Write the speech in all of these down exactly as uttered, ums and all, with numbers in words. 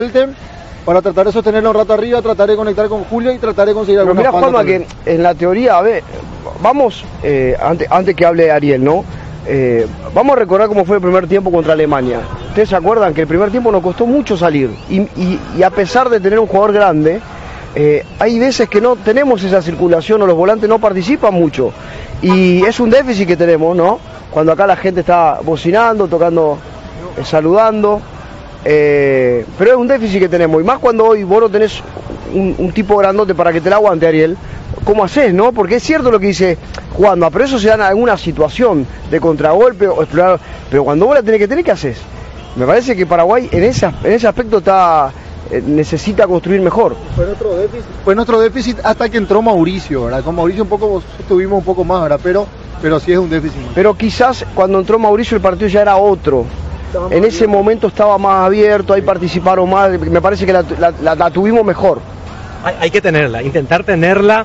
para tratar de sostenerla un rato arriba, tratar de conectar con Julio y tratar de conseguir alguna falta. Pero mira, Juanma, que en la teoría, a ver, vamos, eh, antes, antes que hable Ariel, ¿no? Eh, vamos a recordar cómo fue el primer tiempo contra Alemania. Ustedes se acuerdan que el primer tiempo nos costó mucho salir y, y, y a pesar de tener un jugador grande, eh, hay veces que no tenemos esa circulación o los volantes no participan mucho y es un déficit que tenemos, ¿no? Cuando acá la gente está bocinando, tocando, eh, saludando, eh, pero es un déficit que tenemos y más cuando hoy vos no tenés un, un tipo grandote para que te la aguante, Ariel. ¿Cómo haces, no? Porque es cierto lo que dice Juanma, pero eso se da en alguna situación de contragolpe o explorar. Pero cuando vos la tenés que tener, ¿qué haces? Me parece que Paraguay en ese, en ese aspecto está eh, necesita construir mejor. Fue nuestro déficit, fue nuestro déficit hasta que entró Mauricio, ¿verdad? Con Mauricio un poco estuvimos un poco más, ¿verdad? Pero, pero sí es un déficit. Pero quizás cuando entró Mauricio el partido ya era otro. En ese abierto. momento estaba más abierto, ahí participaron más, me parece que la, la, la, la tuvimos mejor. Hay, hay que tenerla, intentar tenerla,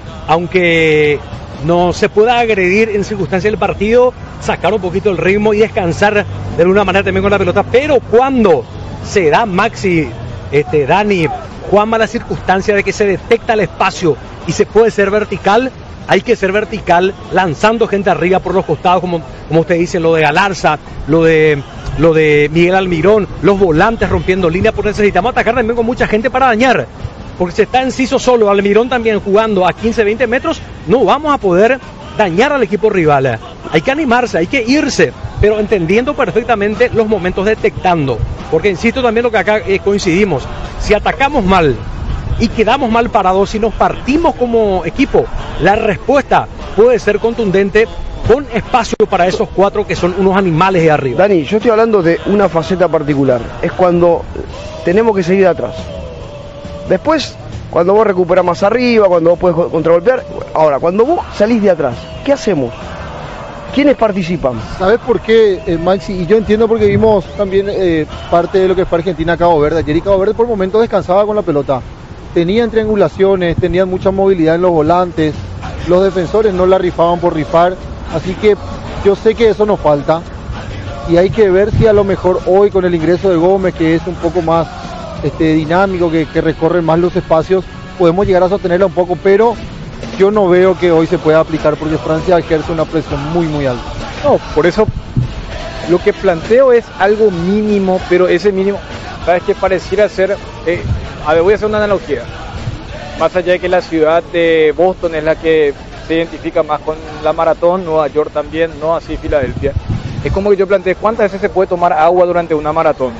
aunque no se pueda agredir en circunstancias del partido, sacar un poquito el ritmo y descansar de alguna manera también con la pelota, pero cuando se da Maxi, este, Dani, Juanma, la circunstancia de que se detecta el espacio y se puede ser vertical, hay que ser vertical, lanzando gente arriba por los costados, como, como usted dice, lo de Galarza, lo de, lo de Miguel Almirón, los volantes rompiendo línea, porque necesitamos atacar también con mucha gente para dañar. Porque si está Enciso solo, Almirón también jugando a quince, veinte metros, no vamos a poder dañar al equipo rival. Hay que animarse, hay que irse, pero entendiendo perfectamente los momentos, detectando. Porque insisto también lo que acá eh, coincidimos, si atacamos mal y quedamos mal parados, si nos partimos como equipo, la respuesta puede ser contundente con espacio para esos cuatro que son unos animales de arriba. Dani, yo estoy hablando de una faceta particular, es cuando tenemos que seguir atrás. Después, cuando vos recuperás más arriba, cuando vos podés contragolpear. Ahora, cuando vos salís de atrás, ¿qué hacemos? ¿Quiénes participan? ¿Sabes por qué, eh, Maxi? Y yo entiendo porque vimos también eh, parte de lo que fue Argentina-Cabo Verde. Ayer y Cabo Verde por momentos descansaba con la pelota. Tenían triangulaciones, tenían mucha movilidad en los volantes. Los defensores no la rifaban por rifar. Así que yo sé que eso nos falta. Y hay que ver si a lo mejor hoy con el ingreso de Gómez, que es un poco más Este, dinámico, que, que recorre más los espacios, podemos llegar a sostenerla un poco, pero yo no veo que hoy se pueda aplicar porque Francia ejerce una presión muy muy alta. No, por eso lo que planteo es algo mínimo, pero ese mínimo, sabes que pareciera ser, eh, a ver, voy a hacer una analogía, más allá de que la ciudad de Boston es la que se identifica más con la maratón, Nueva York también, no así Filadelfia, es como que yo planteé, ¿cuántas veces se puede tomar agua durante una maratón?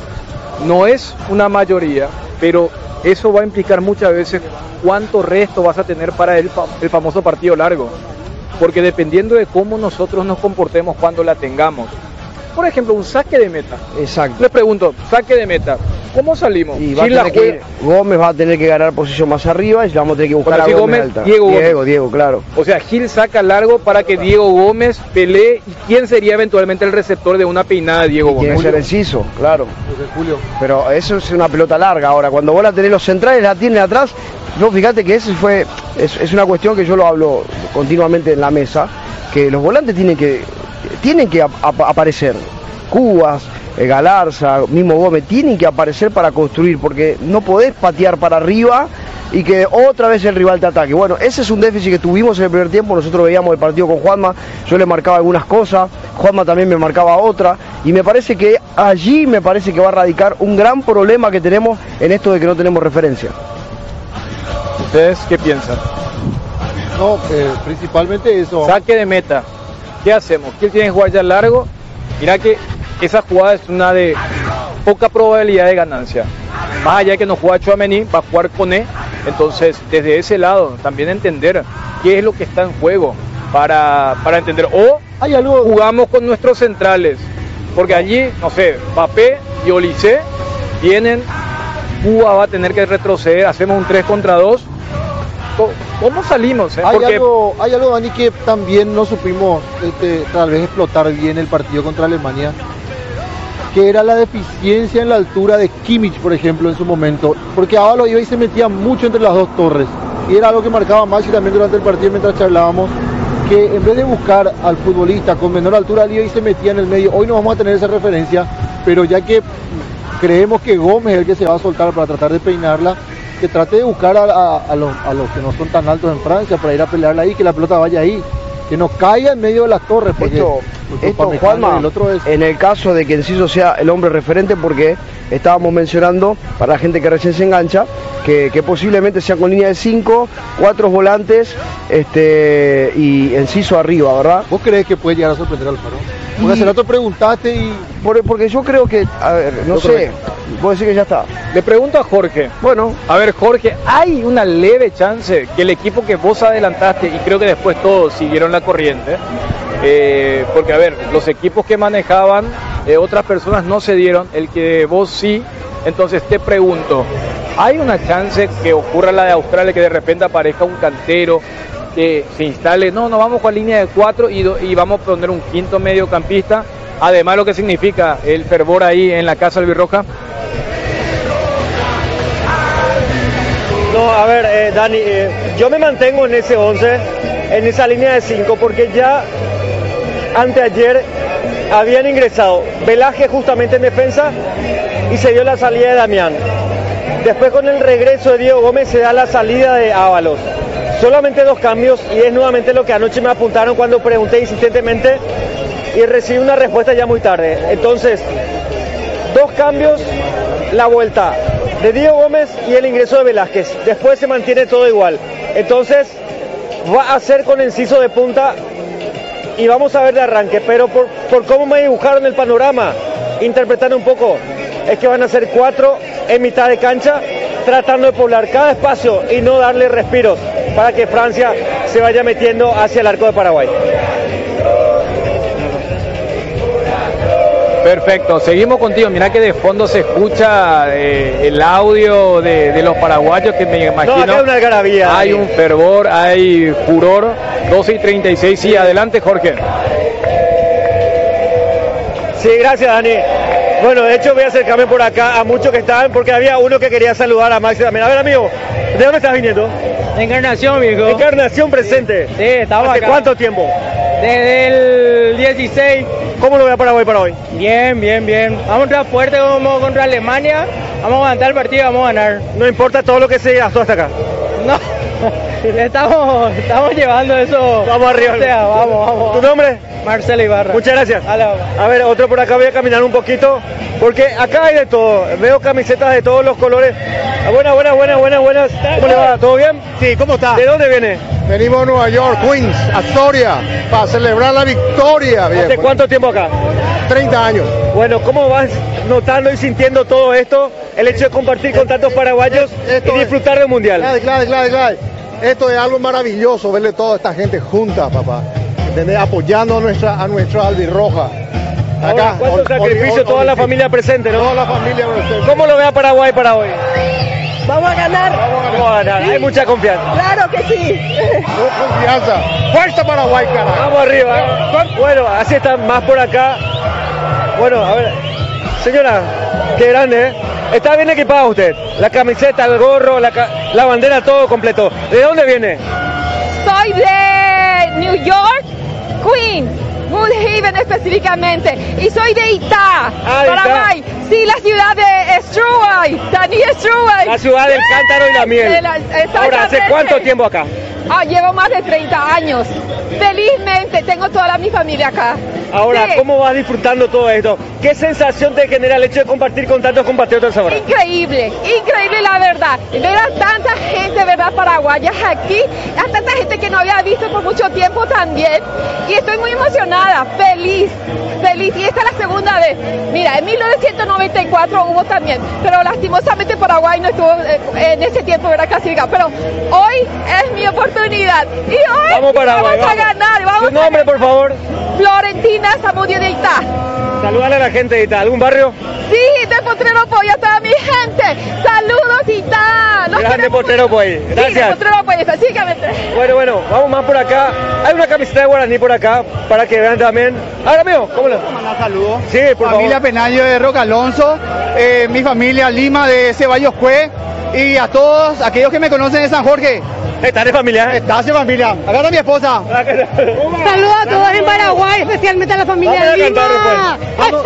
No es una mayoría, pero eso va a implicar muchas veces cuánto resto vas a tener para el, el famoso partido largo. Porque dependiendo de cómo nosotros nos comportemos cuando la tengamos. Por ejemplo, un saque de meta. Exacto. Les pregunto, saque de meta, ¿cómo salimos? Y va a tener que, Gómez va a tener que ganar posición más arriba y vamos a tener que buscar a Gómez, Gómez alta. Diego, Diego, Gómez. Diego, claro. O sea, Gil saca largo para que Diego Gómez pelee. ¿Y quién sería eventualmente el receptor de una peinada de Diego Gómez? Tiene que ser Enciso, claro. Julio. Pero eso es una pelota larga. Ahora, cuando vos la tenés los centrales, la tienen atrás. No, fíjate que eso fue, es, es una cuestión que yo lo hablo continuamente en la mesa, que los volantes tienen que, tienen que ap ap aparecer. Cubas, eh, Galarza, mismo Gómez, tienen que aparecer para construir, porque no podés patear para arriba y que otra vez el rival te ataque. Bueno, ese es un déficit que tuvimos en el primer tiempo. Nosotros veíamos el partido con Juanma, yo le marcaba algunas cosas, Juanma también me marcaba otra, y me parece que allí me parece que va a radicar un gran problema que tenemos en esto de que no tenemos referencia. ¿Ustedes qué piensan? No, eh, principalmente eso. Saque de meta, ¿qué hacemos? ¿Quién tiene que jugar ya largo? Mira que esa jugada es una de poca probabilidad de ganancia. Más allá de que no juega Tchouaméni, va a jugar Koné. Entonces, desde ese lado, también entender qué es lo que está en juego para, para entender. O ¿Hay algo? Jugamos con nuestros centrales, porque allí, no sé, Mbappé y Olise vienen, Cuba va a tener que retroceder, hacemos un tres contra dos. ¿Cómo salimos? Eh? Hay, Porque... algo, hay algo, Dani, que también no supimos este, tal vez explotar bien el partido contra Alemania, que era la deficiencia en la altura de Kimmich, por ejemplo, en su momento, porque Ábalos iba y se metía mucho entre las dos torres, y era algo que marcaba Maxi también durante el partido mientras charlábamos, que en vez de buscar al futbolista con menor altura, iba y se metía en el medio. Hoy no vamos a tener esa referencia, pero ya que creemos que Gómez es el que se va a soltar para tratar de peinarla, que trate de buscar a, a, a, los, a los que no son tan altos en Francia para ir a pelearla ahí, que la pelota vaya ahí, que no caiga en medio de las torres, porque esto, esto Juanma, el otro es... en el caso de que Enciso sea el hombre referente, porque estábamos mencionando, para la gente que recién se engancha, que, que posiblemente sea con línea de cinco, cuatro volantes este, y Enciso arriba, ¿verdad? ¿Vos crees que puede llegar a sorprender al Alfaro? Porque hace rato preguntaste y... Por, porque yo creo que, a ver, no Yo sé, puedo decir que ya está. Le pregunto a Jorge. Bueno, A ver, Jorge, ¿hay una leve chance que el equipo que vos adelantaste, y creo que después todos siguieron la corriente, eh, porque, a ver, los equipos que manejaban, eh, otras personas no se dieron, el que vos sí, entonces te pregunto, ¿hay una chance que ocurra la de Australia, que de repente aparezca un cantero, que se instale, no, no vamos con línea de cuatro y, do, y vamos a poner un quinto mediocampista, además lo que significa el fervor ahí en la casa albirroja? No, a ver, eh, Dani, eh, yo me mantengo en ese once, en esa línea de cinco, porque ya anteayer habían ingresado Velázquez justamente en defensa y se dio la salida de Damián. Después, con el regreso de Diego Gómez, se da la salida de Ábalos. Solamente dos cambios, y es nuevamente lo que anoche me apuntaron cuando pregunté insistentemente y recibí una respuesta ya muy tarde. Entonces, dos cambios, la vuelta de Diego Gómez y el ingreso de Velázquez. Después se mantiene todo igual. Entonces, va a ser con Enciso de punta y vamos a ver de arranque. Pero por, por cómo me dibujaron el panorama, interpretando un poco, es que van a ser cuatro en mitad de cancha, tratando de poblar cada espacio y no darle respiros para que Francia se vaya metiendo hacia el arco de Paraguay. Perfecto, seguimos contigo. Mirá que de fondo se escucha eh, el audio de, de los paraguayos, que me imagino. No, acá hay una algarabía. Hay un fervor, hay furor. doce y treinta y seis, sí, adelante, Jorge. Sí, gracias, Dani. Bueno, de hecho voy a acercarme por acá a muchos que estaban, porque había uno que quería saludar a Maxi también. A ver, amigo, ¿de dónde estás viniendo? Encarnación, viejo. Encarnación presente. Sí, estamos ¿Hace acá. cuánto tiempo? Desde el dieciséis. ¿Cómo lo ve a Paraguay para hoy? Bien, bien, bien. Vamos a entrar fuerte como contra Alemania. Vamos a aguantar el partido y vamos a ganar. No importa todo lo que se gastó hasta acá. No, estamos, estamos llevando eso. Vamos arriba. O sea, vamos, vamos. ¿Tu nombre? Marcelo Ibarra. Muchas gracias. A la- A ver, otro por acá, voy a caminar un poquito, porque acá hay de todo. Veo camisetas de todos los colores. Ah, Buenas, buenas, buenas, buenas, buenas. ¿Cómo le va? ¿Todo bien? Sí, ¿cómo está? ¿De dónde viene? Venimos a Nueva York, Queens, Astoria, para celebrar la victoria, ¿Hace viejo. cuánto tiempo acá? treinta años. Bueno, ¿cómo vas notando y sintiendo todo esto? El hecho de compartir con tantos paraguayos Esto y es- disfrutar del mundial. Claro, claro, claro, claro. Esto es algo maravilloso, verle toda esta gente junta, papá. ¿Entendés? Apoyando a nuestra, a nuestra albirroja. Ahora, cuánto ol- sacrificio, ol- toda la ol- familia presente, ¿no? Toda la familia presente. ¿Cómo lo ve a Paraguay para hoy? Vamos a ganar. Vamos a ganar, hay mucha confianza. Claro que sí. Con confianza. Fuerza Paraguay, carajo. Vamos arriba. ¿eh? Bueno, así están más por acá. Bueno, a ver, señora, qué grande, ¿eh? Está bien equipado usted. La camiseta, el gorro, la, ca- la bandera, todo completo. ¿De dónde viene? Soy de New York, Queens, Woodhaven específicamente. Y soy de Itá, Ah, de Paraguay. Sí, la ciudad de Struway, Dani Struway. La ciudad del cántaro y la miel. De la- Ahora, ¿hace exactamente. cuánto tiempo acá? Ah, llevo más de treinta años. Felizmente tengo toda la, mi familia acá. Ahora, Sí. ¿cómo vas disfrutando todo esto? ¿Qué sensación te genera el hecho de compartir con tantos compatriotas ahora? Increíble, increíble la verdad. Ver a tanta gente, ¿verdad? Paraguayas aquí, a tanta gente que no había visto por mucho tiempo también. Y estoy muy emocionada, feliz, feliz. Y esta es la segunda vez. Mira, en mil novecientos noventa y cuatro hubo también, pero lastimosamente Paraguay no estuvo eh, en ese tiempo, ¿verdad? Clasificado. Pero hoy es mi oportunidad. Y hoy Vamos Paraguay, vamos a vamos. ganar. Vamos ¿Tu nombre, a por favor? Florentina Zamudio de Itá. Saludale a la gente de Itá. ¿Algún barrio? Sí, de Potrero Pollo, a toda mi gente. Saludos, Itá. Los Grande queremos Potrero mucho. Pollo. Sí, de Gracias. Potrero Pollo, específicamente. Bueno, bueno, vamos más por acá. Hay una camiseta de Guaraní por acá para que vean también. Ahora mío, ¿cómo lo? Saludos. Sí, por Familia favor. Penayo de Roca Alonso, eh, mi familia Lima de Ceballos Cue y a todos aquellos que me conocen de San Jorge. ¿Estás de familia? Estás de familia. Acá está mi esposa. Saludos a todos en Paraguay, especialmente a la familia Vamos a Lima. cantar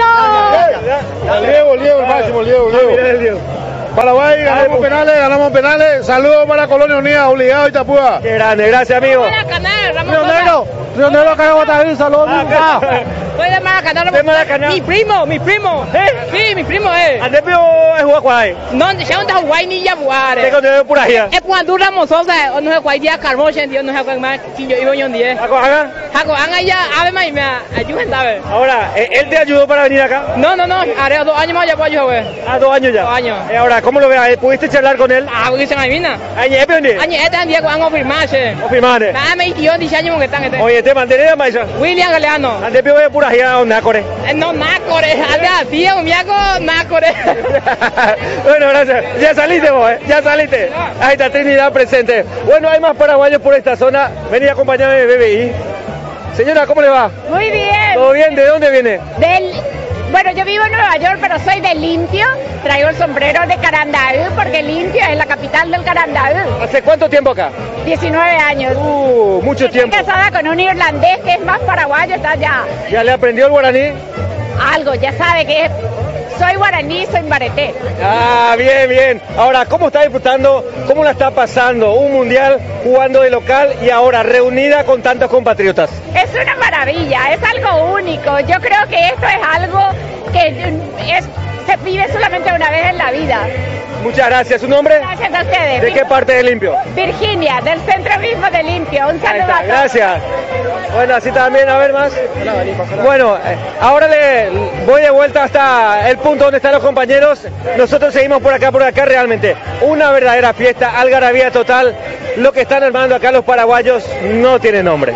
¡Eso! El Diego, el Diego, el máximo, el Diego, el Diego. Paraguay, ganamos penales, ganamos penales. Saludos para Colonia Unida, obligado y Tapúa. Qué grande, gracias amigo. Río Negro, Río Negro, acá en Guatajín, saludos. Soy de Maracaná. De Maracaná. Mi primo, mi primo. ¿Eh? Sí, mi primo es. ¿Andé pio es Huacuay? No, ya no está Hawaii ni ya ¿Te Buare. conté por allá? Es cuando Ramos Sosa, no es Hawaii día Carmochen, Dios no es Hawaii más, si yo iba yo un día. ¿Aco acá? Hago, haga ya, ave más y me ayuden, ¿sabes? Ahora, ¿eh, ¿él te ayudó para venir acá? No, no, no, haré dos años más ya puedo yo, güey. Ah, dos años ya. Dos años. Eh, ahora, ¿cómo lo ves? ¿Pudiste charlar con él? Ah, porque se me adivina. Añe, ¿eh? Año este en día cuando firmarse. ¿O firmane? Nada, me dijo, dice años que están este. Oye, ¿te mantenés, Maisa? William Galeano. ¿Andé pio es por allá o Nácore? Eh, No, Nácore, allá, tío, mi hago Nácore. Bueno, gracias. Ya saliste vos, ¿eh? Ya saliste. Ahí está Trinidad presente. Bueno, hay más paraguayos por esta zona. Vení a acompañarme de B B I. Señora, ¿cómo le va? Muy bien. ¿Todo bien? ¿De dónde viene? Del, bueno, yo vivo en Nueva York, pero soy de Limpio. Traigo el sombrero de Carandaú, porque Limpio es la capital del Carandaú. ¿Hace cuánto tiempo acá? diecinueve años. Uh, mucho Estoy tiempo. casada con un irlandés que es más paraguayo, está allá. ¿Ya le aprendió el guaraní? Algo, ya sabe que es- soy guaraní, soy bareté. Ah, bien, bien. Ahora, ¿cómo está disfrutando? ¿Cómo la está pasando? Un mundial jugando de local y ahora reunida con tantos compatriotas. Es una maravilla, es algo único. Yo creo que esto es algo que es, se vive solamente una vez en la vida. Muchas gracias. ¿Su nombre? Gracias a ustedes. ¿De qué parte de Limpio? Virginia, del centro mismo de Limpio. Un Ahí saludo está, a todos. gracias. Bueno, así también, a ver más. Bueno, eh, ahora le voy de vuelta hasta el punto donde están los compañeros. Nosotros seguimos por acá, por acá realmente. Una verdadera fiesta, algarabía total. Lo que están armando acá los paraguayos no tiene nombre.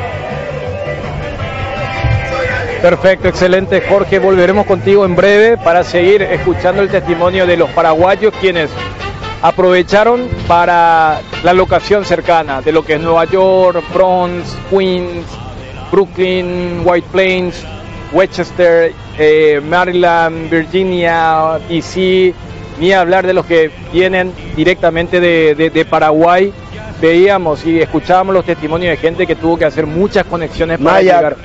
Perfecto, excelente, Jorge. Volveremos contigo en breve para seguir escuchando el testimonio de los paraguayos quienes aprovecharon para la locación cercana de lo que es Nueva York, Bronx, Queens, Brooklyn, White Plains, Westchester, eh, Maryland, Virginia, D C, ni hablar de los que vienen directamente de, de, de Paraguay. Veíamos y escuchábamos los testimonios de gente que tuvo que hacer muchas conexiones para Naya. llegar.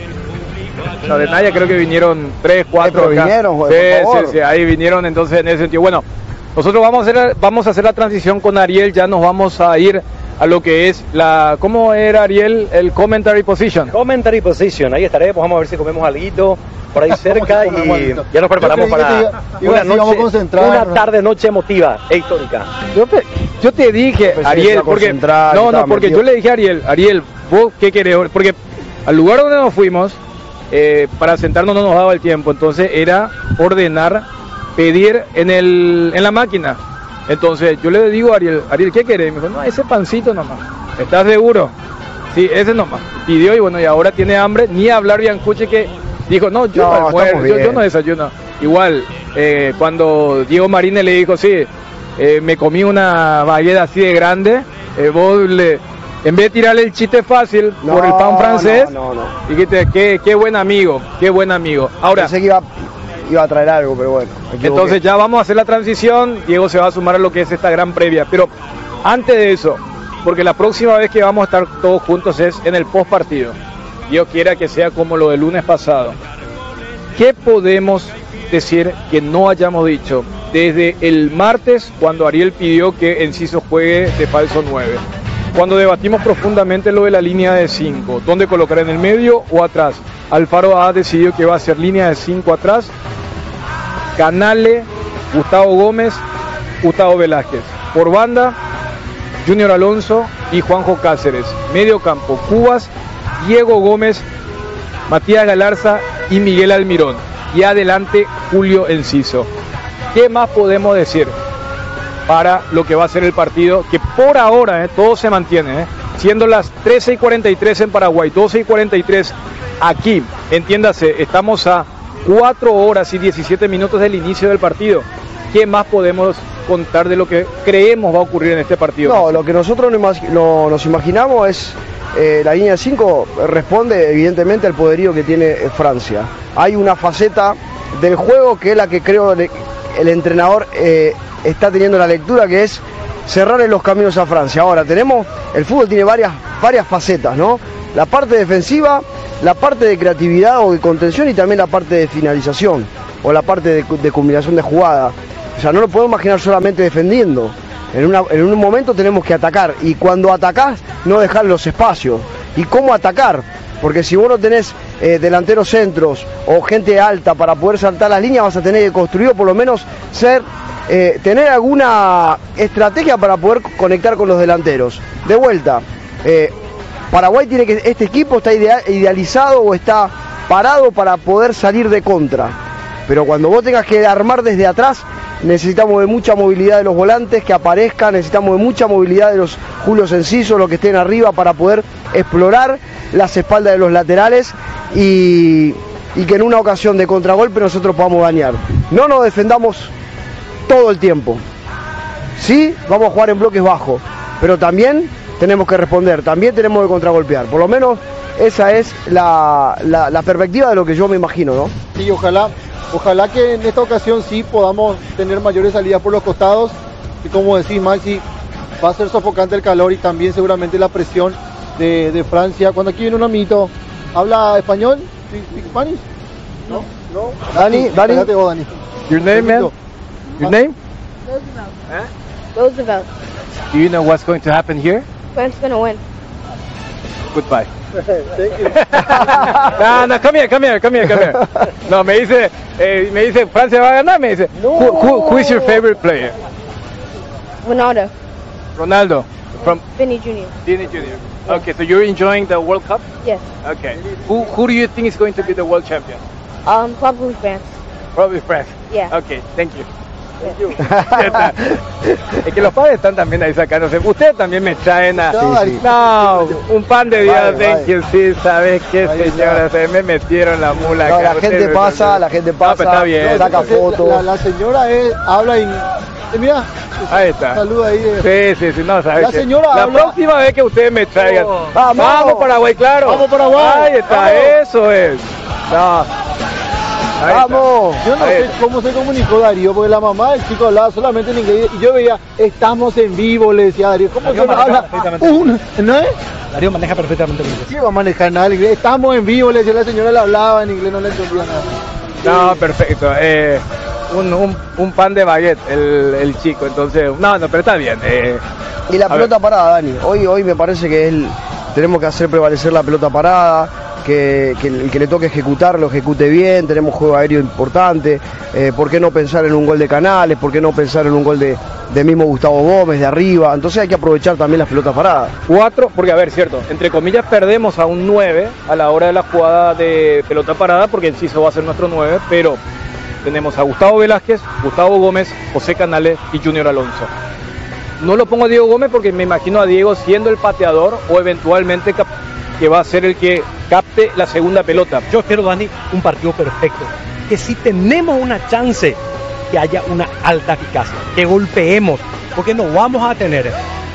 No, de Naya creo que vinieron tres, cuatro. pero acá. vinieron, joder, sí, por favor. sí, sí, ahí vinieron entonces en ese sentido. Bueno, nosotros vamos a hacer, vamos a hacer la transición con Ariel, ya nos vamos a ir a lo que es la, ¿cómo era Ariel? El commentary position. Commentary position, ahí estaremos, vamos a ver si comemos algo por ahí cerca y ya nos preparamos Yo creí que para te iba- iba una a decir, vamos a noche, concentrar. una tarde noche emotiva e histórica. Yo te, yo te dije, Pensé que Ariel, iba a porque concentrar, no, no, estaba porque metido. yo le dije a Ariel, Ariel, vos qué querés, porque al lugar donde nos fuimos, eh, para sentarnos no nos daba el tiempo, entonces era ordenar, pedir en el, en la máquina. Entonces yo le digo a Ariel, Ariel, ¿qué querés? Me dijo, no, ese pancito nomás. ¿Estás seguro? Sí, ese nomás. Pidió y bueno, y ahora tiene hambre, ni hablar Biancucci que dijo, no, yo No, no, almuerzo, estamos yo, bien. yo no desayuno. Igual, eh, cuando Diego Marínez le dijo, sí, eh, me comí una baguette así de grande, eh, vos le, en vez de tirarle el chiste fácil No, por el pan francés, no, no, no. dijiste, qué, qué buen amigo, qué buen amigo. Ahora, Pensé que iba, iba a traer algo, pero bueno. me equivoqué. entonces ya vamos a hacer la transición, Diego se va a sumar a lo que es esta gran previa, pero antes de eso, porque la próxima vez que vamos a estar todos juntos es en el post partido, Dios quiera que sea como lo del lunes pasado. ¿Qué podemos decir que no hayamos dicho desde el martes cuando Ariel pidió que Enciso juegue de falso nueve? Cuando debatimos profundamente lo de la línea de cinco, ¿dónde colocar, en el medio o atrás? Alfaro ha decidido que va a ser línea de cinco atrás, Canale, Gustavo Gómez, Gustavo Velázquez. Por banda, Junior Alonso y Juanjo Cáceres. Medio campo, Cubas, Diego Gómez, Matías Galarza y Miguel Almirón. Y adelante, Julio Enciso. ¿Qué más podemos decir para lo que va a ser el partido? Que por ahora eh, todo se mantiene, eh, siendo las trece y cuarenta y tres en Paraguay, doce y cuarenta y tres aquí. Entiéndase, estamos a cuatro horas y diecisiete minutos del inicio del partido. ¿Qué más podemos contar de lo que creemos va a ocurrir en este partido? No, lo que nosotros no imag- no- nos imaginamos es, eh, la línea cinco responde evidentemente al poderío que tiene eh, Francia. Hay una faceta del juego que es la que creo le- el entrenador eh, está teniendo la lectura, que es cerrarle los caminos a Francia. Ahora, tenemos, el fútbol tiene varias, varias facetas, ¿no? La parte defensiva, la parte de creatividad o de contención y también la parte de finalización o la parte de, de combinación de jugada. O sea, no lo podemos imaginar solamente defendiendo. En, una, en un momento tenemos que atacar y cuando atacás no dejar los espacios. ¿Y cómo atacar? Porque si vos no tenés eh, delanteros centros o gente alta para poder saltar las líneas, vas a tener que construir o por lo menos ser, eh, tener alguna estrategia para poder conectar con los delanteros. De vuelta, eh, Paraguay tiene que, este equipo está idea, idealizado o está parado para poder salir de contra. Pero cuando vos tengas que armar desde atrás, necesitamos de mucha movilidad de los volantes que aparezcan, necesitamos de mucha movilidad de los Julio Enciso, los que estén arriba, para poder explorar las espaldas de los laterales y, y que en una ocasión de contragolpe nosotros podamos dañar. No nos defendamos todo el tiempo. Sí, vamos a jugar en bloques bajos, pero también tenemos que responder, también tenemos que contragolpear. Por lo menos esa es la, la, la perspectiva de lo que yo me imagino, ¿no? Sí, ojalá. Ojalá que en esta ocasión sí podamos tener mayores salidas por los costados y como decís, Maxi, va a ser sofocante el calor y también seguramente la presión de, de Francia. Cuando aquí viene un amiguito, ¿habla español? ¿Speak Spanish? No, no. Dani, Dani. Espérate vos, Dani. Your name, man? Your name? Roosevelt. Huh? Roosevelt. Do you know what's going to happen here? France's gonna win. Goodbye. no, no, come here, come here, come here, come here. No, me dice, eh, me dice, Francia va a ganar, me dice, no. who, who, who is your favorite player? Ronaldo. Ronaldo. From Vinny Junior Vinny Junior Okay, so you're enjoying the World Cup? Yes. Okay. Who, who do you think is going to be the world champion? Um, probably France. Probably France. Yeah. Okay, thank you. Yeah. Es que los padres están también ahí sacándose. Ustedes también me traen a... Sí, sí. No, un pan de Dios, Vale, thank you, sí, ¿sabes qué, Ahí señora? Se me metieron la mula No, acá. la gente Ustedes- pasa, la gente No, pero pasa, está bien. saca Entonces, fotos. La, la señora es, habla en... Eh, mira, Ahí está. saluda ahí. eh. Sí, sí, sí, no, ¿sabes La qué? señora La habla- próxima vez que ustedes me traigan... Vamos. Vamos, Paraguay, claro. Vamos, Paraguay. Ahí está, Vamos. eso es. No. Ahí está. Vamos. Yo no Ahí sé está. cómo se comunicó Darío, porque la mamá del chico hablaba solamente en inglés y yo veía, estamos en vivo, le decía Darío, ¿cómo Darío se maneja habla? perfectamente. Un, ¿no es? Darío maneja perfectamente el inglés. ¿Qué va a manejar nada el inglés? Estamos en vivo, le decía la señora, le hablaba en inglés, no le entendía nada. No, perfecto. Eh, un, un, un pan de baguette, el, el chico. Entonces, no, no, pero está bien. Eh, Y la a pelota ver. parada, Dani. Hoy, hoy me parece que el, tenemos que hacer prevalecer la pelota parada, que, que el que le toque ejecutar lo ejecute bien, tenemos juego aéreo importante. Eh, ¿Por qué no pensar en un gol de Canales? ¿Por qué no pensar en un gol de, de mismo Gustavo Gómez, de arriba? Entonces hay que aprovechar también las pelotas paradas. Cuatro, porque a ver, cierto, entre comillas perdemos a un nueve a la hora de la jugada de pelota parada, porque Enciso va a ser nuestro nueve, pero tenemos a Gustavo Velázquez, Gustavo Gómez, José Canales y Junior Alonso. No lo pongo a Diego Gómez porque me imagino a Diego siendo el pateador o eventualmente cap- que va a ser el que capte la segunda pelota. Yo espero, Dani, un partido perfecto. Que si tenemos una chance, que haya una alta eficacia, que golpeemos, porque no vamos a tener.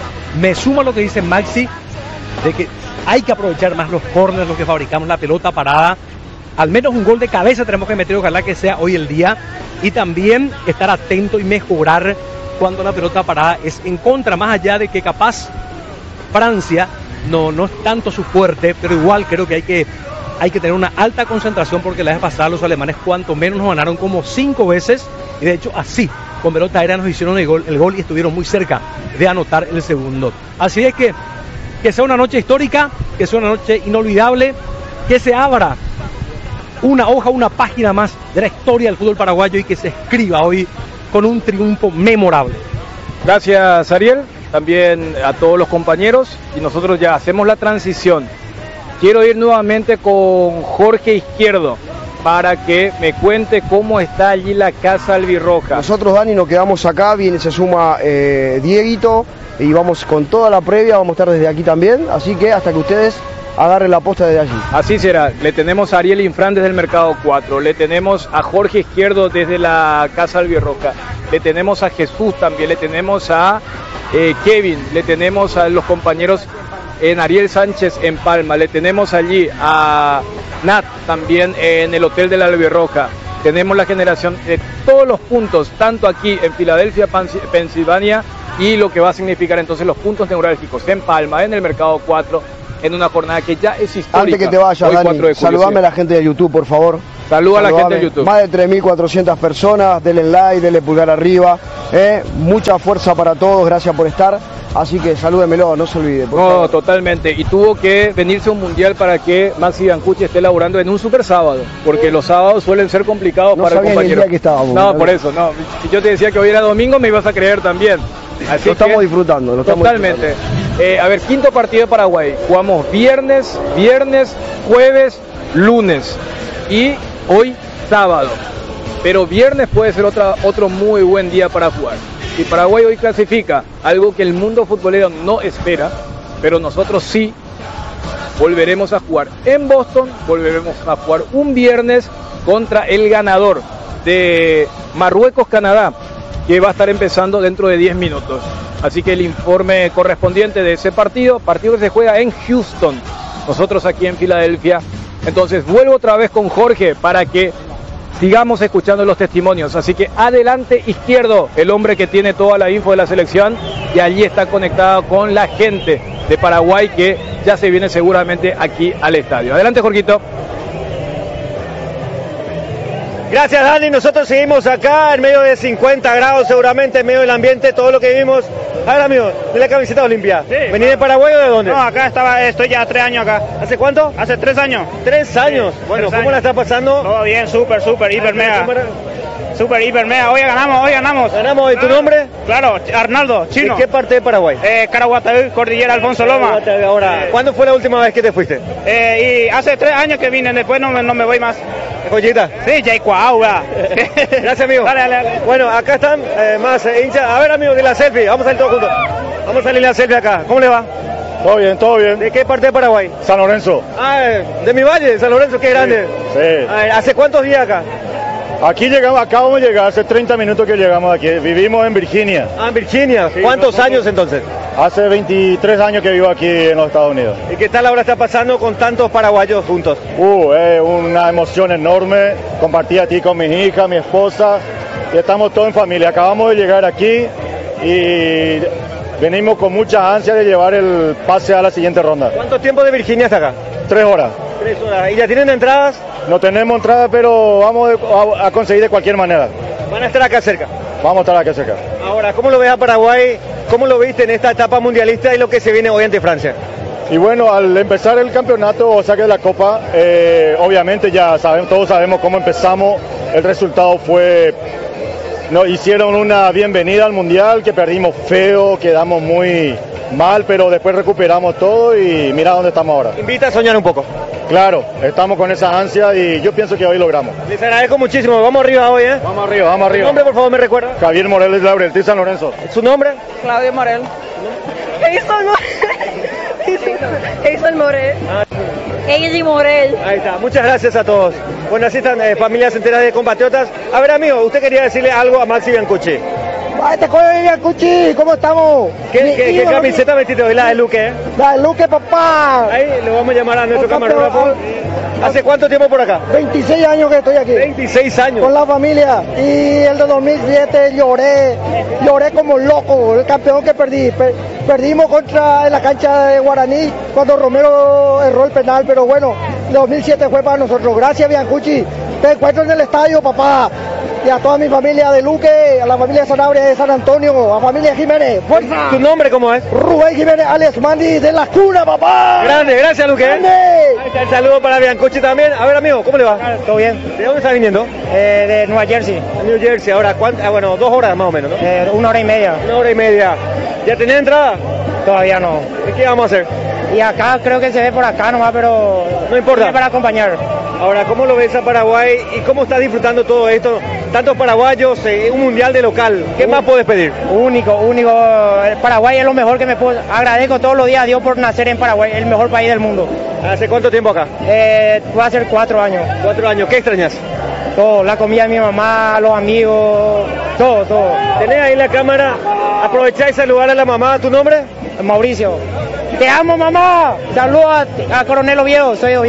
Me suma lo que dice Maxi, de que hay que aprovechar más los corners, los que fabricamos la pelota parada. Al menos un gol de cabeza tenemos que meter, ojalá que sea hoy el día. Y también estar atento y mejorar cuando la pelota parada es en contra, más allá de que capaz Francia no, no es tanto su fuerte, pero igual creo que hay que, hay que tener una alta concentración porque la vez pasada los alemanes cuanto menos nos ganaron como cinco veces y de hecho así, con pelota aérea nos hicieron el gol, el gol y estuvieron muy cerca de anotar el segundo. Así es que, que sea una noche histórica, que sea una noche inolvidable, que se abra una hoja, una página más de la historia del fútbol paraguayo y que se escriba hoy con un triunfo memorable. Gracias, Ariel, también a todos los compañeros, y nosotros ya hacemos la transición. Quiero ir nuevamente con Jorge Izquierdo para que me cuente cómo está allí la Casa Albirroja. Nosotros, Dani, nos quedamos acá, viene, se suma eh, Dieguito y vamos con toda la previa, vamos a estar desde aquí también, así que hasta que ustedes agarren la posta desde allí. Así será, le tenemos a Ariel Infran desde el Mercado cuatro, le tenemos a Jorge Izquierdo desde la Casa Albirroja, le tenemos a Jesús también, le tenemos a eh, Kevin, le tenemos a los compañeros en Ariel Sánchez en Palma, le tenemos allí a Nat también en el Hotel de la Albirroja, tenemos la generación de todos los puntos, tanto aquí en Filadelfia, Pensilvania, y lo que va a significar entonces los puntos neurálgicos en Palma, en el Mercado cuatro, en una jornada que ya es histórica. Antes que te vayas, Hoy, Dani, cuatro de julio, saludame sí. a la gente de YouTube, por favor. Saluda a la Saludame. gente de YouTube. Más de tres mil cuatrocientas personas, denle like, denle pulgar arriba. Eh, mucha fuerza para todos, gracias por estar. Así que salúdemelo, no se olvide. Por No, favor. totalmente. Y tuvo que venirse a un mundial para que Maxi Biancucci esté laburando en un super sábado, porque los sábados suelen ser complicados No para el sabía ni el compañero. día que estábamos, no, ¿no? por eso, no. Si yo te decía que hoy era domingo, me ibas a creer también. Así Lo estamos que, disfrutando, lo estamos totalmente. disfrutando. Eh, a ver, quinto partido de Paraguay. Jugamos viernes, viernes, jueves, lunes y hoy sábado. Pero viernes puede ser otra, otro muy buen día para jugar. Si Paraguay hoy clasifica, algo que el mundo futbolero no espera, pero nosotros sí, volveremos a jugar en Boston, volveremos a jugar un viernes contra el ganador de Marruecos-Canadá, que va a estar empezando dentro de diez minutos. Así que el informe correspondiente de ese partido, partido que se juega en Houston, nosotros aquí en Filadelfia. Entonces vuelvo otra vez con Jorge para que sigamos escuchando los testimonios. Así que adelante izquierdo, el hombre que tiene toda la info de la selección, y allí está conectado con la gente de Paraguay que ya se viene seguramente aquí al estadio. Adelante, Jorgito. Gracias, Dani. Nosotros seguimos acá en medio de cincuenta grados, seguramente en medio del ambiente, todo lo que vimos. A ver, amigo, de la camiseta Olimpia. Sí. ¿Venís de Paraguay o de dónde? No, acá estaba, estoy ya tres años acá. ¿Hace cuánto? Hace tres años. Tres años. Sí, bueno, tres ¿cómo años. la está pasando? Todo bien, súper, súper, hiper, mega. Súper, hiper, mega. Hoy ganamos, hoy ganamos. ¿Ganamos? ¿Y tu Claro. nombre? Claro, Arnaldo, chino. ¿De qué parte de Paraguay? Eh, Caraguatay, Cordillera Alfonso Loma. Ahora, Eh, ¿cuándo fue la última vez que te fuiste? eh, y hace tres años que vine, después no me, no me voy más. Joyita. Sí, ya hay cuaua. Gracias, amigo. Dale, dale, dale. Bueno, acá están eh, más eh, hinchas. A ver, amigo, de la selfie. Vamos a salir todos juntos. Vamos a salir la selfie acá. ¿Cómo le va? Todo bien, todo bien. ¿De qué parte de Paraguay? San Lorenzo. Ah, eh, de mi valle, de San Lorenzo, qué grande. Sí. A ver, ¿hace cuántos días acá? Aquí llegamos, acabamos de llegar, hace treinta minutos que llegamos aquí. Vivimos en Virginia. Ah, en Virginia. Sí, ¿Cuántos nosotros- años entonces? Hace veintitrés años que vivo aquí en los Estados Unidos. ¿Y qué tal ahora está pasando con tantos paraguayos juntos? Uh, es una emoción enorme. Compartí aquí con mis hijas, mi esposa. Y estamos todos en familia. Acabamos de llegar aquí y venimos con mucha ansia de llevar el pase a la siguiente ronda. ¿Cuánto tiempo de Virginia hasta acá? Tres horas. Tres horas. ¿Y ya tienen entradas? No tenemos entrada, pero vamos a, a conseguir de cualquier manera. Van a estar acá cerca. Vamos a estar aquí cerca. Ahora, ¿cómo lo ves a Paraguay? ¿Cómo lo viste en esta etapa mundialista y lo que se viene hoy ante Francia? Y bueno, al empezar el campeonato o saque de la Copa, eh, obviamente ya sabemos, todos sabemos cómo empezamos. El resultado fue, nos hicieron una bienvenida al Mundial, que perdimos feo, quedamos muy mal, pero después recuperamos todo y mira dónde estamos ahora. Invita a soñar un poco. Claro, estamos con esa ansia y yo pienso que hoy logramos. Les agradezco muchísimo. Vamos arriba hoy, ¿eh? Vamos arriba, vamos ¿Su arriba. nombre, por favor, me recuerda? Javier Morales Laurel, San Lorenzo. ¿Su nombre? Claudio Morel. Jason Morel. Jason Morel. Eiji Morel. Ahí está. Muchas gracias a todos. Bueno, así están eh, familias enteras de compatriotas. A ver, amigo, usted quería decirle algo a Maxi Biancucci. ¡Ay, te coge Biancucci! ¿Cómo estamos? ¿Qué, Mi qué- qué ídolo, camiseta metiste hoy? La de Luque, ¿eh? La de Luque, papá. Ahí lo vamos a llamar a nuestro El campeón, camarógrafo. ¿Hace cuánto tiempo por acá? veintiséis años que estoy aquí. veintiséis años. Con la familia. Y el de dos mil siete lloré. Lloré como loco. El campeón que perdí. Per- perdimos contra en la cancha de Guaraní cuando Romero erró el penal. Pero bueno, el dos mil siete fue para nosotros. Gracias, Biancucci. Te encuentro en el estadio, papá. Y a toda mi familia de Luque, a la familia de Sanabria de San Antonio, a familia Jiménez. ¡Fuerza! ¿Tu nombre cómo es? Rubén Jiménez, Alex Mandi de la cuna, papá. Grande, gracias, Luque. Grande. Ahí está el saludo para Biancucci también. A ver, amigo, ¿cómo le va? Todo bien. ¿De dónde está viniendo? Eh, de Nueva Jersey. New Jersey. Ahora, ¿cuánto? Ah, bueno, dos horas más o menos, ¿no? Eh, una hora y media. Una hora y media. ¿Ya tenés entrada? Todavía no. ¿Y qué vamos a hacer? Y acá creo que se ve por acá nomás, pero No importa. viene para acompañar. Ahora, ¿cómo lo ves a Paraguay y cómo estás disfrutando todo esto? Tantos paraguayos, eh, un mundial de local. ¿Qué más puedes pedir? Único, único. El Paraguay es lo mejor que me puedo. Agradezco todos los días a Dios por nacer en Paraguay, el mejor país del mundo. ¿Hace cuánto tiempo acá? Eh, va a ser cuatro años. Cuatro años. ¿Qué extrañas? Todo, la comida de mi mamá, los amigos, todo, todo. Tenés ahí la cámara. Aprovechá y saludar a la mamá. ¿Tu nombre? Mauricio. Te amo, mamá. Saludos a, a Coronel Oviedo, soy Oviedo.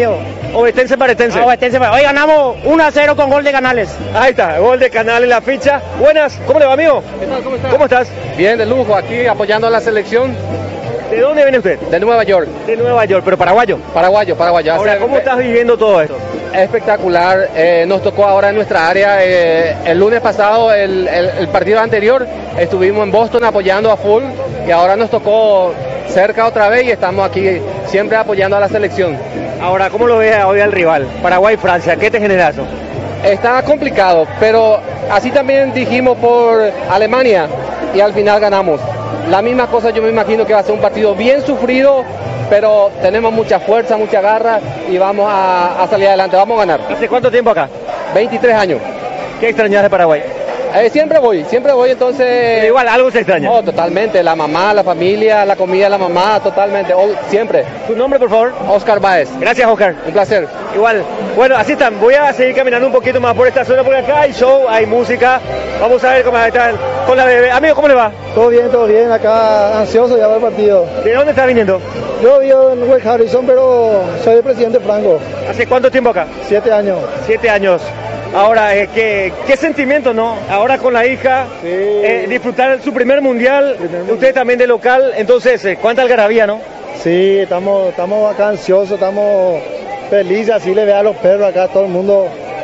Ovetense Paretense. Ah, Ovetense Paretense. Hoy ganamos uno a cero con gol de Canales. Ahí está, gol de Canales en la ficha. Buenas, ¿cómo le va, amigo? ¿Qué tal? ¿Cómo estás? ¿Cómo estás? Bien, de lujo, aquí apoyando a la selección. ¿De dónde viene usted? De Nueva York. De Nueva York, pero paraguayo. Paraguayo, paraguayo. Ahora, ¿cómo estás viviendo todo esto? Espectacular. Eh, nos tocó ahora en nuestra área. Eh, el lunes pasado, el, el, el partido anterior, estuvimos en Boston apoyando a full y ahora nos tocó cerca otra vez y estamos aquí siempre apoyando a la selección. Ahora, ¿cómo lo ves hoy al rival? Paraguay-Francia, ¿qué te genera eso? Está complicado, pero así también dijimos por Alemania y al final ganamos. La misma cosa, yo me imagino que va a ser un partido bien sufrido, pero tenemos mucha fuerza, mucha garra y vamos a, a salir adelante, vamos a ganar. ¿Hace cuánto tiempo acá? veintitrés años. ¿Qué extrañas de Paraguay? Eh, siempre voy, siempre voy, entonces... Pero igual, algo se extraña. Oh, totalmente, la mamá, la familia, la comida de la mamá, totalmente, oh, siempre. ¿Tu nombre, por favor? Oscar Baez. Gracias, Oscar. Un placer. Igual. Bueno, así están. Voy a seguir caminando un poquito más por esta zona, porque acá hay show, hay música. Vamos a ver cómo están con la bebé. Amigo, ¿cómo le va? Todo bien, todo bien. Acá ansioso ya va el partido. ¿De dónde está viniendo? Yo vivo en West Harrison, pero soy el presidente Franco. ¿Hace cuánto tiempo acá? Siete años. Siete años. Ahora, eh, ¿qué, qué sentimiento, no? Ahora con la hija, sí. eh, disfrutar su primer mundial, primer mundial. Usted también de local, entonces, eh, ¿cuánta algarabía, no? Sí, estamos, estamos acá ansiosos, estamos felices, así le ve a los perros acá, todo el mundo,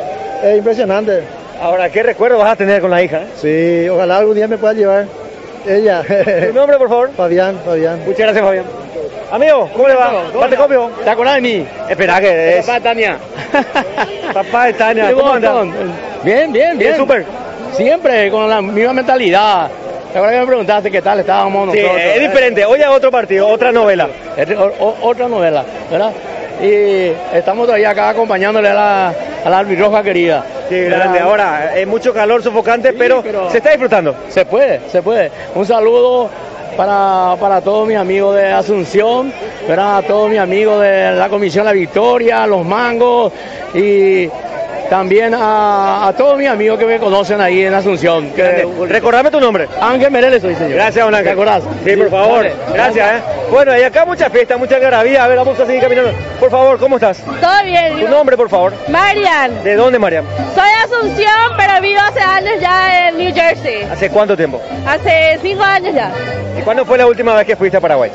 es impresionante. Ahora, ¿qué recuerdo vas a tener con la hija? Eh? Sí, ojalá algún día me pueda llevar ella. ¿Tu nombre, por favor? Fabián, Fabián. Muchas gracias, Fabián. Amigo, ¿cómo le va? ¿Cuánto te copio? ¿Te acuerdas de mí? Espera que es... Papá de Tania. Papá de Tania, ¿cómo andas? Bien, bien, bien. Súper. Siempre con la misma mentalidad. ¿Te acuerdas que me preguntaste qué tal estábamos nosotros? Sí, es diferente. Hoy hay otro partido, otra novela. Es o, o, otra novela, ¿verdad? Y estamos todavía acá acompañándole a la, a la albirroja querida. Sí, grande. Ahora, es mucho calor sofocante, sí, pero, pero se está disfrutando. Se puede, se puede. Un saludo para, para todos mis amigos de Asunción, ¿verdad? A todos mis amigos de la Comisión La Victoria, Los Mangos y también a, a todos mis amigos que me conocen ahí en Asunción. Que, recordame tu nombre. Ángel Mereles soy, señor. Gracias, don Ángel. ¿Te acordás? Sí, por favor. Dale, gracias, ¿eh? Bueno, y acá mucha fiesta, mucha algarabía. A ver, vamos a seguir caminando. Por favor, ¿cómo estás? Todo bien. ¿Tu nombre, por favor? Marian. ¿De dónde, Marian? Soy de Asunción, pero vivo hace años ya en New Jersey. ¿Hace cuánto tiempo? Hace cinco años ya. ¿Y cuándo fue la última vez que fuiste a Paraguay?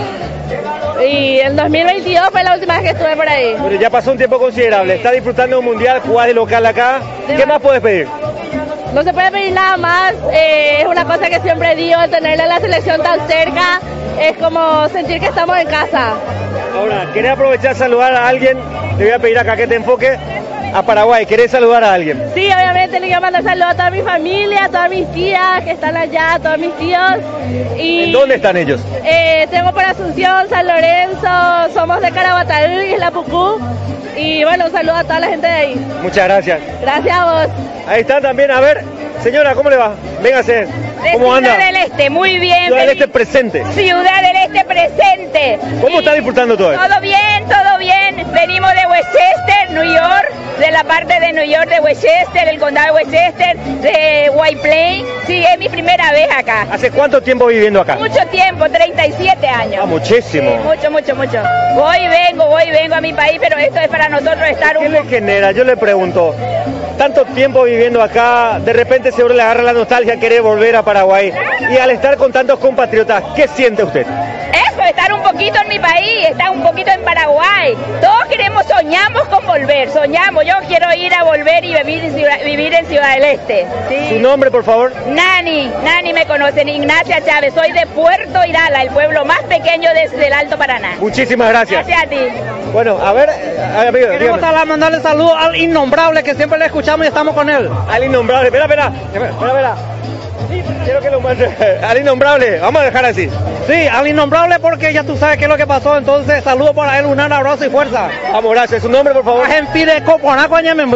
Y en dos mil veintidós fue la última vez que estuve por ahí. Bueno, ya pasó un tiempo considerable. ¿Estás disfrutando de un mundial? ¿Jugás de local acá? ¿Qué más, más puedes pedir? No se puede pedir nada más. Eh, es una cosa que siempre digo, tenerle a la selección tan cerca es como sentir que estamos en casa. Ahora, ¿querés aprovechar saludar a alguien? Te voy a pedir acá que te enfoque a Paraguay. ¿Querés saludar a alguien? Sí, obviamente le quiero mandar saludos a toda mi familia, a todas mis tías que están allá, a todos mis tíos. Y, ¿en dónde están ellos? Eh, tengo por Asunción, San Lorenzo, somos de Caraguatá, Isla Pucú. Y bueno, un saludo a toda la gente de ahí. Muchas gracias. Gracias a vos. Ahí están también, a ver, señora, ¿cómo le va? Véngase. ¿Cómo anda? Ciudad del Este, muy bien. Ciudad del Este presente. Ciudad del Este presente. ¿Cómo y está disfrutando todo esto? Todo bien, todo bien. Venimos de Westchester, New York, de la parte de New York de Westchester, el condado de Westchester, de White Plains. Sí, es mi primera vez acá. ¿Hace cuánto tiempo viviendo acá? Mucho tiempo, treinta y siete años. Ah, muchísimo. Sí, mucho, mucho, mucho. Voy y vengo, voy y vengo a mi país, pero esto es para nosotros estar un poco... ¿Qué le genera? Yo le pregunto, tanto tiempo viviendo acá, de repente seguro le agarra la nostalgia, quiere volver a Paraguay. Y al estar con tantos compatriotas, ¿qué siente usted? Eso, estar un poquito en mi país, estar un poquito en Paraguay. Todos queremos, soñamos con volver, soñamos. Yo quiero ir a volver y vivir en Ciudad, vivir en Ciudad del Este. ¿Sí? ¿Su nombre, por favor? Nani, Nani me conocen, Ignacia Chávez. Soy de Puerto Irala, el pueblo más pequeño desde el Alto Paraná. Muchísimas gracias. Gracias a ti. Bueno, a ver, a, amigo, queremos dígame. mandarle saludos al innombrable que siempre le escuchamos y estamos con él. Al innombrable, espera, espera, espera, espera. Sí, quiero que lo mande al innombrable, vamos a dejar así. Sí, al innombrable porque ya tú sabes qué es lo que pasó, entonces saludo para él, un abrazo y fuerza. Vamos, gracias. ¿Su nombre, por favor? Argentine Coponaco, Añemembu.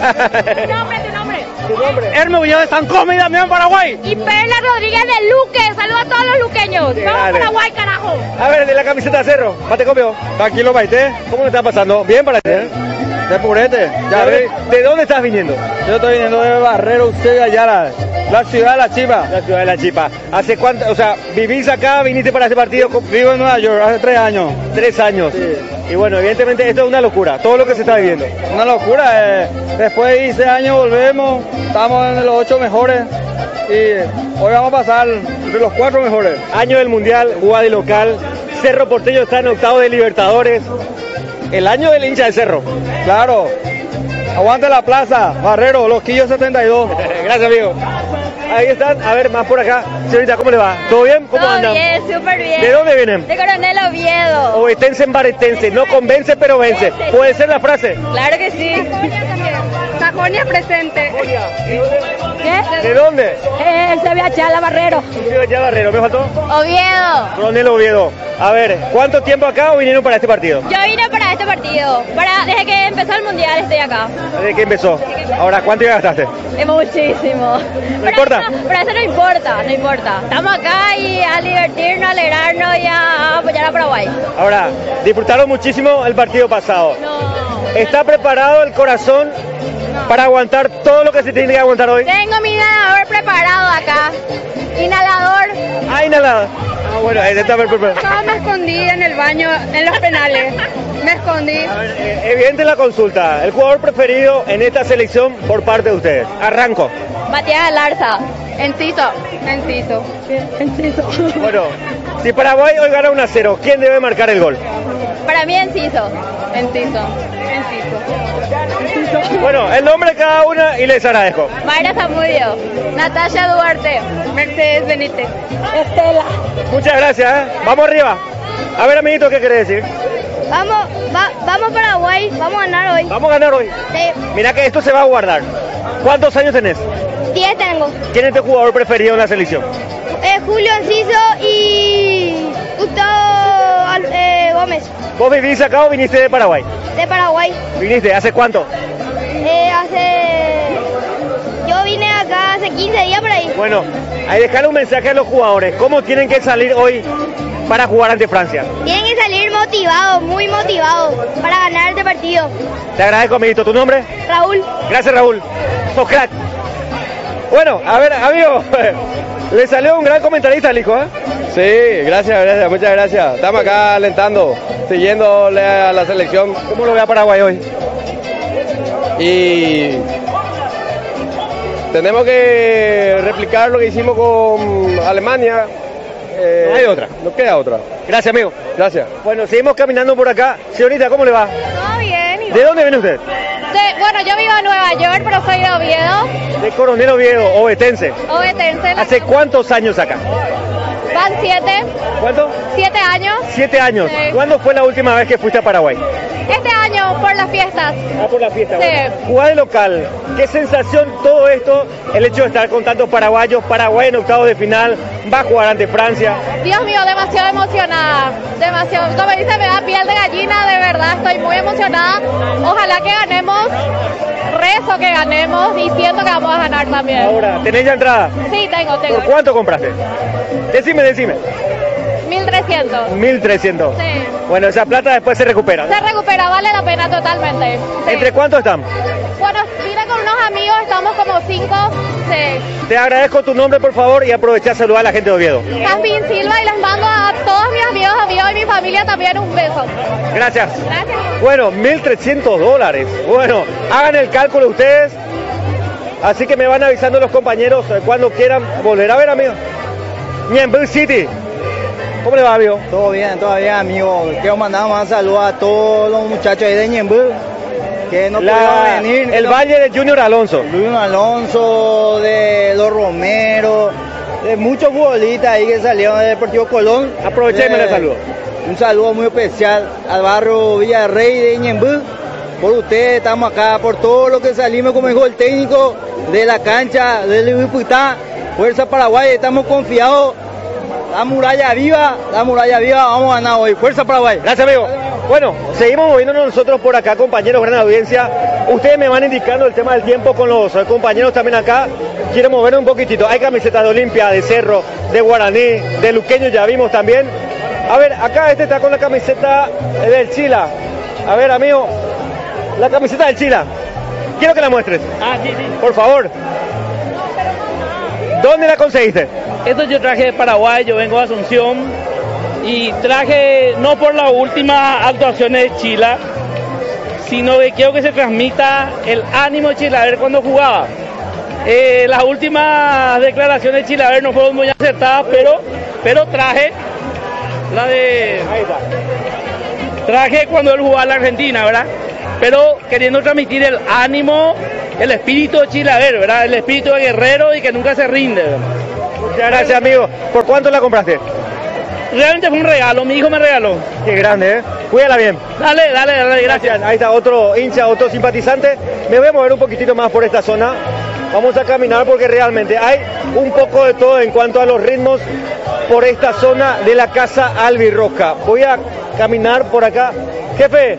¿Tu nombre, tu nombre? ¿Tu nombre? Hermes Villado de San Cosme y Damián, Paraguay. Y Perla Rodríguez de Luque, bien, saludos a todos los luqueños. Sí, Vamos a dale. Paraguay, carajo. A ver, de la camiseta de Cerro, Mate Copio. Tranquilo, Maite. ¿Cómo le está pasando? ¿Bien para ti? De Purete. Ya ves, ¿de dónde estás viniendo? Yo estoy viniendo de Barrero, usted Ayala, la ciudad de La Chipa. La ciudad de La Chipa. ¿Hace cuánto, o sea, vivís acá, viniste para este partido? Vivo en Nueva York hace tres años. Tres años. Sí. Y bueno, evidentemente esto es una locura, todo lo que se está viviendo. Una locura. Eh. Después de seis años volvemos, estamos en los ocho mejores y hoy vamos a pasar entre los cuatro mejores. Año del Mundial, jugada de local, Cerro Porteño está en octavo de Libertadores. El año del hincha de Cerro. Claro. Aguante la plaza, Barrero, Los Quillos setenta y dos. Gracias, amigo. Ahí están, a ver, más por acá. Señorita, ¿cómo le va? ¿Todo bien? ¿Cómo Todo andan? bien, súper bien. ¿De dónde vienen? De Coronel Oviedo. Ovetense en Baretense, no convence pero vence. ¿Puede ser la frase? Claro que sí. Sajonia presente. ¿Qué? ¿De dónde? Eh, el C B H A La Barrero. Ya Barrero, ¿me faltó? Oviedo. Coronel Oviedo. A ver, ¿cuánto tiempo acá o vinieron para este partido? Yo vine para este partido. Para, desde que empezó el mundial estoy acá. ¿Desde que empezó? Ahora, ¿cuánto ya gastaste? Es muchísimo. ¿No importa? Eso, pero eso no importa, no importa. Estamos acá y a divertirnos, a alegrarnos y a apoyar a Paraguay. Ahora, disfrutaron muchísimo el partido pasado. No. ¿Está preparado el corazón para aguantar todo lo que se tiene que aguantar hoy? Tengo mi inhalador preparado acá. Inhalador. Ah, inhalador. Ah, bueno, ahí está preparado. Yo me escondí en el baño, en los penales. Me escondí. A ver, eh, evidente la consulta. El jugador preferido en esta selección por parte de ustedes. Arranco. Matías Alarza. Enciso. Enciso. Enciso. Bueno, si Paraguay hoy gana uno a cero, ¿quién debe marcar el gol? Para mí Enciso. Enciso. Enciso. Bueno, el nombre de cada una y les agradezco. Mayra Zamudio. Natalia Duarte. Mercedes Benítez. Estela. Muchas gracias, ¿eh? Vamos arriba. A ver, amiguito, ¿qué querés decir? Vamos, va, vamos a Paraguay. Vamos a ganar hoy. Vamos a ganar hoy. Sí. Mira que esto se va a guardar. ¿Cuántos años tenés? diez tengo. ¿Quién es tu jugador preferido en la selección? Eh, Julio Enciso y Gustavo eh, Gómez. ¿Vos vivís acá o viniste de Paraguay? De Paraguay. ¿Viniste? ¿Hace cuánto? Eh, hace... Yo vine acá hace quince días por ahí. Bueno, ahí dejar un mensaje a los jugadores. ¿Cómo tienen que salir hoy para jugar ante Francia? Tienen que salir motivados, muy motivados, para ganar este partido. Te agradezco, amiguito. ¿Tu nombre? Raúl. Gracias, Raúl. Sos crack. Bueno, a ver, amigo, le salió un gran comentarista al hijo, ¿eh? Sí, gracias, gracias, muchas gracias. Estamos acá alentando, siguiéndole a la selección. ¿Cómo lo ve a Paraguay hoy? Y tenemos que replicar lo que hicimos con Alemania. Eh, no hay otra. No queda otra. Gracias, amigo. Gracias. Bueno, seguimos caminando por acá. Señorita, ¿cómo le va? Todo bien. ¿De dónde viene usted? De, bueno, yo vivo en Nueva York, pero soy de Oviedo. De Coronel Oviedo, ovetense. Ovetense. ¿Hace cuántos años acá? Van siete. ¿Cuánto? Siete años. Siete años. Sí. ¿Cuándo fue la última vez que fuiste a Paraguay? Este año, por las fiestas. Ah, por la fiesta. Sí. Bueno. Jugar de local. ¿Qué sensación todo esto? El hecho de estar con tantos paraguayos. Paraguay en octavos de final. Va a jugar ante Francia. Dios mío, demasiado emocionada. Demasiado. Como dice, me da piel de gallina. De verdad, estoy muy emocionada. Ojalá que ganemos. Rezo que ganemos y siento que vamos a ganar también. Ahora, ¿tenés ya entrada? Sí, tengo, tengo. ¿Por cuánto compraste? Decime, decime. mil trescientos. mil trescientos. Sí. Bueno, esa plata después se recupera. Se recupera, vale la pena totalmente. Sí. ¿Entre cuántos están? Bueno, vine con unos amigos, estamos como cinco. Sí. Te agradezco tu nombre, por favor, y aprovecha a saludar a la gente de Oviedo. Jasmine Silva, y les mando a todos mis amigos de Oviedo y mi familia también un beso. Gracias. Gracias. Bueno, mil trescientos dólares. Bueno, hagan el cálculo ustedes. Así que me van avisando los compañeros cuando quieran volver a ver, amigos. Ñemby City. ¿Cómo le va, amigo? Todo bien, todo bien, amigo. Quiero mandar un saludo a todos los muchachos ahí de Ñemby que no La, pudieron venir. El no, Valle de Junior Alonso. Junior Alonso, de los Romero, de muchos futbolistas ahí que salieron del Deportivo Colón. Aprovecheme eh, el saludo. Un saludo muy especial al barrio Villarrey de Ñemby. Por ustedes estamos acá, por todo lo que salimos, como dijo el técnico de la cancha del Ibiputá. Fuerza Paraguay, estamos confiados. La muralla viva, la muralla viva, vamos a ganar hoy. Fuerza Paraguay. Gracias, amigo. Bueno, seguimos moviéndonos nosotros por acá, compañeros, gran audiencia. Ustedes me van indicando el tema del tiempo con los eh, compañeros también acá. Quiero mover un poquitito. Hay camisetas de Olimpia, de Cerro, de Guaraní, de Luqueño, ya vimos también. A ver, acá este está con la camiseta del Chila. A ver, amigo, la camiseta del Chila. Quiero que la muestres. Ah, sí, sí. Por favor. ¿Dónde la conseguiste? Esto yo traje de Paraguay, yo vengo de Asunción y traje no por las últimas actuaciones de Chila, sino que quiero que se transmita el ánimo de Chilaver cuando jugaba. Eh, las últimas declaraciones de Chilaver no fueron muy acertadas, pero, pero traje la de... Traje cuando él jugaba en la Argentina, ¿verdad? Pero queriendo transmitir el ánimo, el espíritu de Chilaver, ¿verdad? El espíritu de guerrero y que nunca se rinde, ¿verdad? Muchas gracias, amigo. ¿Por cuánto la compraste? Realmente fue un regalo, mi hijo me regaló. Qué grande, ¿eh? Cuídala bien. Dale, dale, dale, gracias. Ahí está otro hincha, otro simpatizante. Me voy a mover un poquitito más por esta zona. Vamos a caminar porque realmente hay un poco de todo en cuanto a los ritmos por esta zona de la Casa Albirroja. Voy a caminar por acá. Jefe,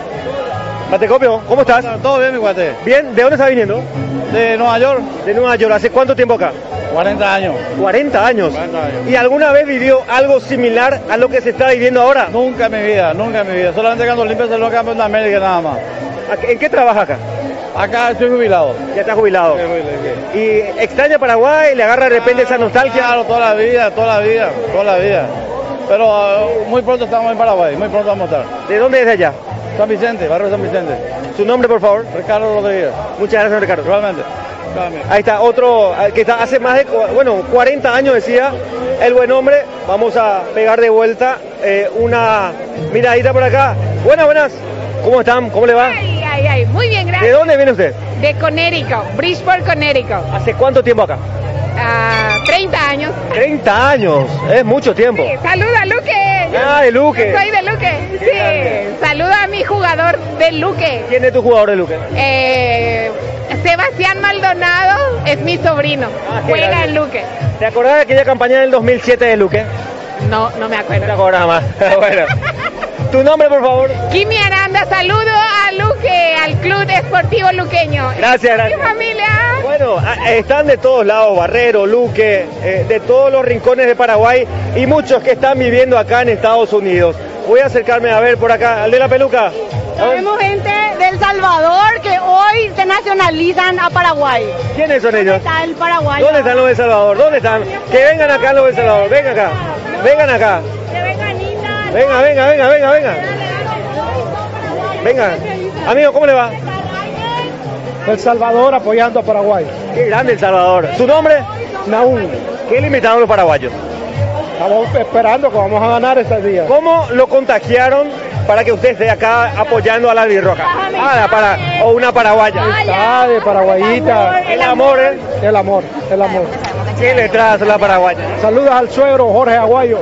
Matecopio, ¿cómo estás? Todo bien, mi guate. Bien, ¿de dónde estás viniendo? De Nueva York. De Nueva York, ¿hace cuánto tiempo acá? cuarenta años. cuarenta años. cuarenta años. ¿Y alguna vez vivió algo similar a lo que se está viviendo ahora? Nunca en mi vida, nunca en mi vida. Solamente cuando Olimpia salió campeón de América nada más. ¿En qué trabaja acá? Acá estoy jubilado. Ya está jubilado. Sí, sí. ¿Y extraña Paraguay? ¿Le agarra de repente esa nostalgia? Claro, toda la vida, toda la vida, toda la vida. Pero uh, muy pronto estamos en Paraguay, muy pronto vamos a estar. ¿De dónde es de allá? San Vicente, barrio San Vicente. ¿Su nombre, por favor? Ricardo Rodríguez. Muchas gracias, Ricardo. Realmente. Ahí está otro que está hace más de, bueno, cuarenta años decía, el buen hombre. Vamos a pegar de vuelta eh, una miradita por acá. Buenas, buenas. ¿Cómo están? ¿Cómo le va? Ay, ay, ay, muy bien, gracias. ¿De dónde viene usted? De Connecticut, Bridgeport, Connecticut. ¿Hace cuánto tiempo acá? Ah, treinta años. treinta años, es mucho tiempo. Sí, saluda, Luque. Ah, de Luque. Soy de Luque. Sí, saluda a mi jugador de Luque. ¿Quién es tu jugador de Luque? Eh, Sebastián Maldonado es mi sobrino. Ah, juega grande. en Luque. ¿Te acordás de aquella campaña del dos mil siete de Luque? No, no me acuerdo. No te acordás más. Bueno. ¿Tu nombre, por favor? Kimi Aranda, saludo a Luque, al Club Esportivo Luqueño. Gracias, gracias. Mi familia. Bueno, están de todos lados, Barrero, Luque, eh, de todos los rincones de Paraguay y muchos que están viviendo acá en Estados Unidos. Voy a acercarme a ver por acá, al de la peluca. Tenemos gente del Salvador que hoy se nacionalizan a Paraguay. ¿Quiénes son ellos? ¿Dónde está el Paraguay? ¿Dónde están los de Salvador? ¿Dónde están? Que vengan acá los de Salvador, vengan acá, vengan acá. Venga, venga, venga, venga, venga. Venga. Amigo, ¿cómo le va? El Salvador apoyando a Paraguay. Qué grande El Salvador. ¿Su nombre? Naúl. ¿Qué le invitaron los paraguayos? Estamos esperando que vamos a ganar este día. ¿Cómo lo contagiaron para que usted esté acá apoyando a la albirroja? Ah, para, o una paraguaya. Está de paraguayita. El amor, ¿eh? El amor, el amor. ¿Qué le trae a la paraguaya? Saludos al suegro Jorge Aguayo.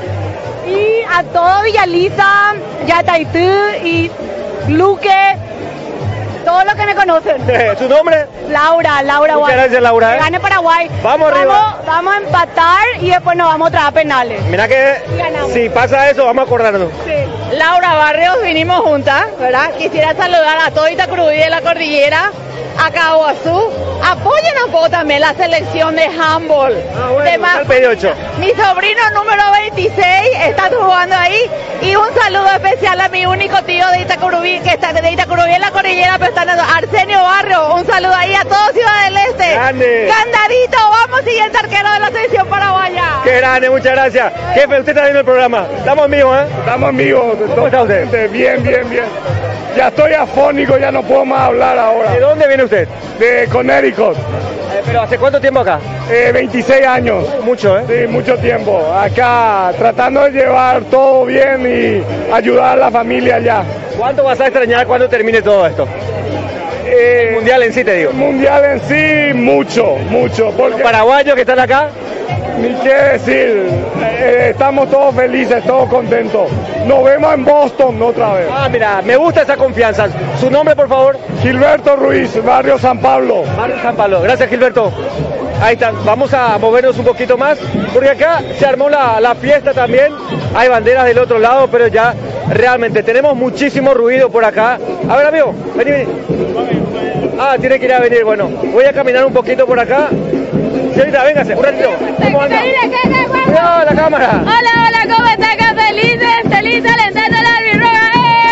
Y a todo Villaliza, Yataitú y Luque, todos los que me conocen. ¿Su nombre? Laura, Laura Muchas gracias, Laura. ¿eh? Gane Paraguay. Vamos arriba. Vamos, vamos a empatar y después nos vamos a traer penales. Mira que si pasa eso, vamos a acordarnos. Sí. Laura Barrios, vinimos juntas, ¿verdad? Quisiera saludar a todo Itacurubí de la Cordillera, a Caguazú. Apoyen un poco también la selección de handball. Ah, bueno, de más, ocho. mi sobrino número veintiséis está jugando ahí. Y un saludo especial a mi único tío de Itacurubí, que está de Itacurubí en la Cordillera, pero está en Arsenio Barrio. Un saludo ahí a todo Ciudad del Este. Grande. Candadito, vamos, siguiente arquero de la selección paraguaya. Qué grande, muchas gracias. Jefe, usted está viendo el programa. Estamos en vivo, ¿eh? Estamos en vivo. ¿Cómo está usted? Bien, bien, bien. Ya estoy afónico, ya no puedo más hablar ahora. ¿De dónde viene usted? De Connecticut. Eh, ¿Pero hace cuánto tiempo acá? Eh, veintiséis años. Mucho, ¿eh? Sí, mucho tiempo. Acá tratando de llevar todo bien y ayudar a la familia allá. ¿Cuánto vas a extrañar cuando termine todo esto? Eh, el mundial en sí, te digo. El mundial en sí, mucho, mucho. Porque ¿Los paraguayos que están acá? Ni qué decir, eh, estamos todos felices, todos contentos. Nos vemos en Boston otra vez. Ah, mira, me gusta esa confianza. ¿Su nombre, por favor? Gilberto Ruiz, Barrio San Pablo. Barrio San Pablo, gracias, Gilberto. Ahí está, vamos a movernos un poquito más, porque acá se armó la, la fiesta también. Hay banderas del otro lado, pero ya realmente. Tenemos muchísimo ruido por acá. A ver, amigo, vení, vení. Ah, tiene que ir a venir. Bueno, voy a caminar un poquito por acá. Señorita, véngase, un ratito. ¿Cómo anda? Cuidado la cámara. Hola, hola, ¿cómo están? Qué felices, felices alentando la albirroja.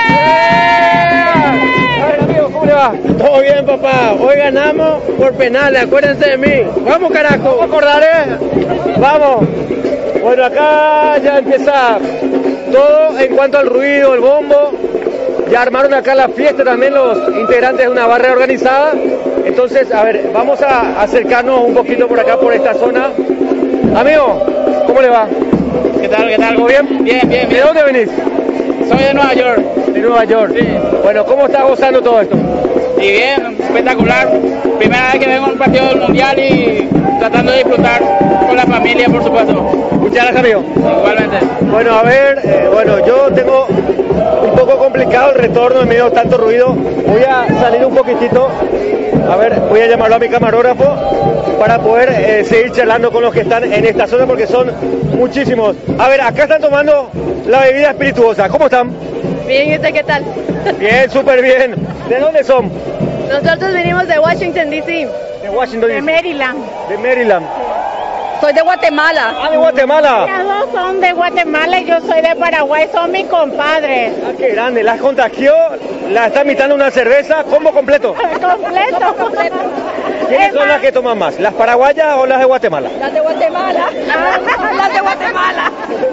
A ver, amigo, ¿cómo le va? Todo bien, papá. Hoy ganamos por penales, acuérdense de mí. Vamos, carajo. Vamos a acordar, ¿eh? Vamos. Bueno, acá ya empieza todo en cuanto al ruido, el bombo. Ya armaron acá la fiesta también los integrantes de una barra organizada. Entonces, a ver, vamos a acercarnos un poquito por acá, por esta zona. Amigo, ¿cómo le va? ¿Qué tal, qué tal? ¿Todo bien? Bien, bien, bien. ¿De dónde venís? Soy de Nueva York. De Nueva York. Sí. Bueno, ¿cómo estás gozando todo esto? Y bien, espectacular. Primera vez que vengo a un partido del Mundial y tratando de disfrutar con la familia, por supuesto. Muchas gracias, amigo. Igualmente. Bueno, a ver, eh, bueno, yo tengo un poco complicado el retorno en medio de tanto ruido. Voy a salir un poquitito. A ver, voy a llamarlo a mi camarógrafo para poder eh, seguir charlando con los que están en esta zona porque son muchísimos. A ver, acá están tomando la bebida espirituosa. ¿Cómo están? Bien, ¿y usted qué tal? Bien, súper bien. ¿De dónde son? Nosotros venimos de Washington, D C. De Washington, D C. De Maryland. De Maryland. Soy de Guatemala. Ah, de Guatemala. Las dos son de Guatemala y yo soy de Paraguay, son mis compadres. Ah, qué grande. ¿Las contagió? ¿La está imitando una cerveza? ¿Combo completo? Completo, completo. ¿Quiénes son las que toman más? ¿Las paraguayas o las de Guatemala? Las de Guatemala. Las de Guatemala.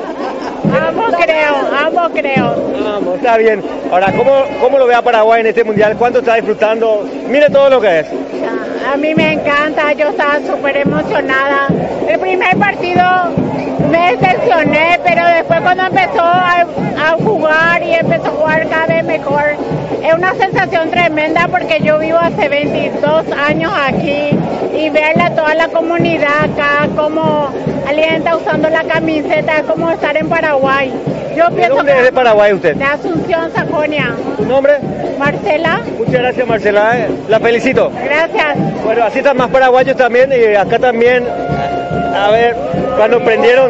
Ambos creo, ambos creo. Vamos, está bien. Ahora, ¿cómo, ¿cómo lo ve a Paraguay en este mundial? ¿Cuánto está disfrutando? Mire todo lo que es. A mí me encanta, yo estaba súper emocionada. El primer partido me decepcioné, pero después cuando empezó a, a jugar y empezó a jugar cada vez mejor, es una sensación tremenda porque yo vivo hace veintidós años aquí y verle a toda la comunidad acá, como alguien está usando la camiseta, es como estar en Paraguay. Yo ¿De pienso dónde que es de Paraguay usted? De Asunción, Sajonia. ¿Su nombre? Marcela. Muchas gracias, Marcela. eh. La felicito. Gracias. Bueno, así están más paraguayos también y acá también, a ver, cuando prendieron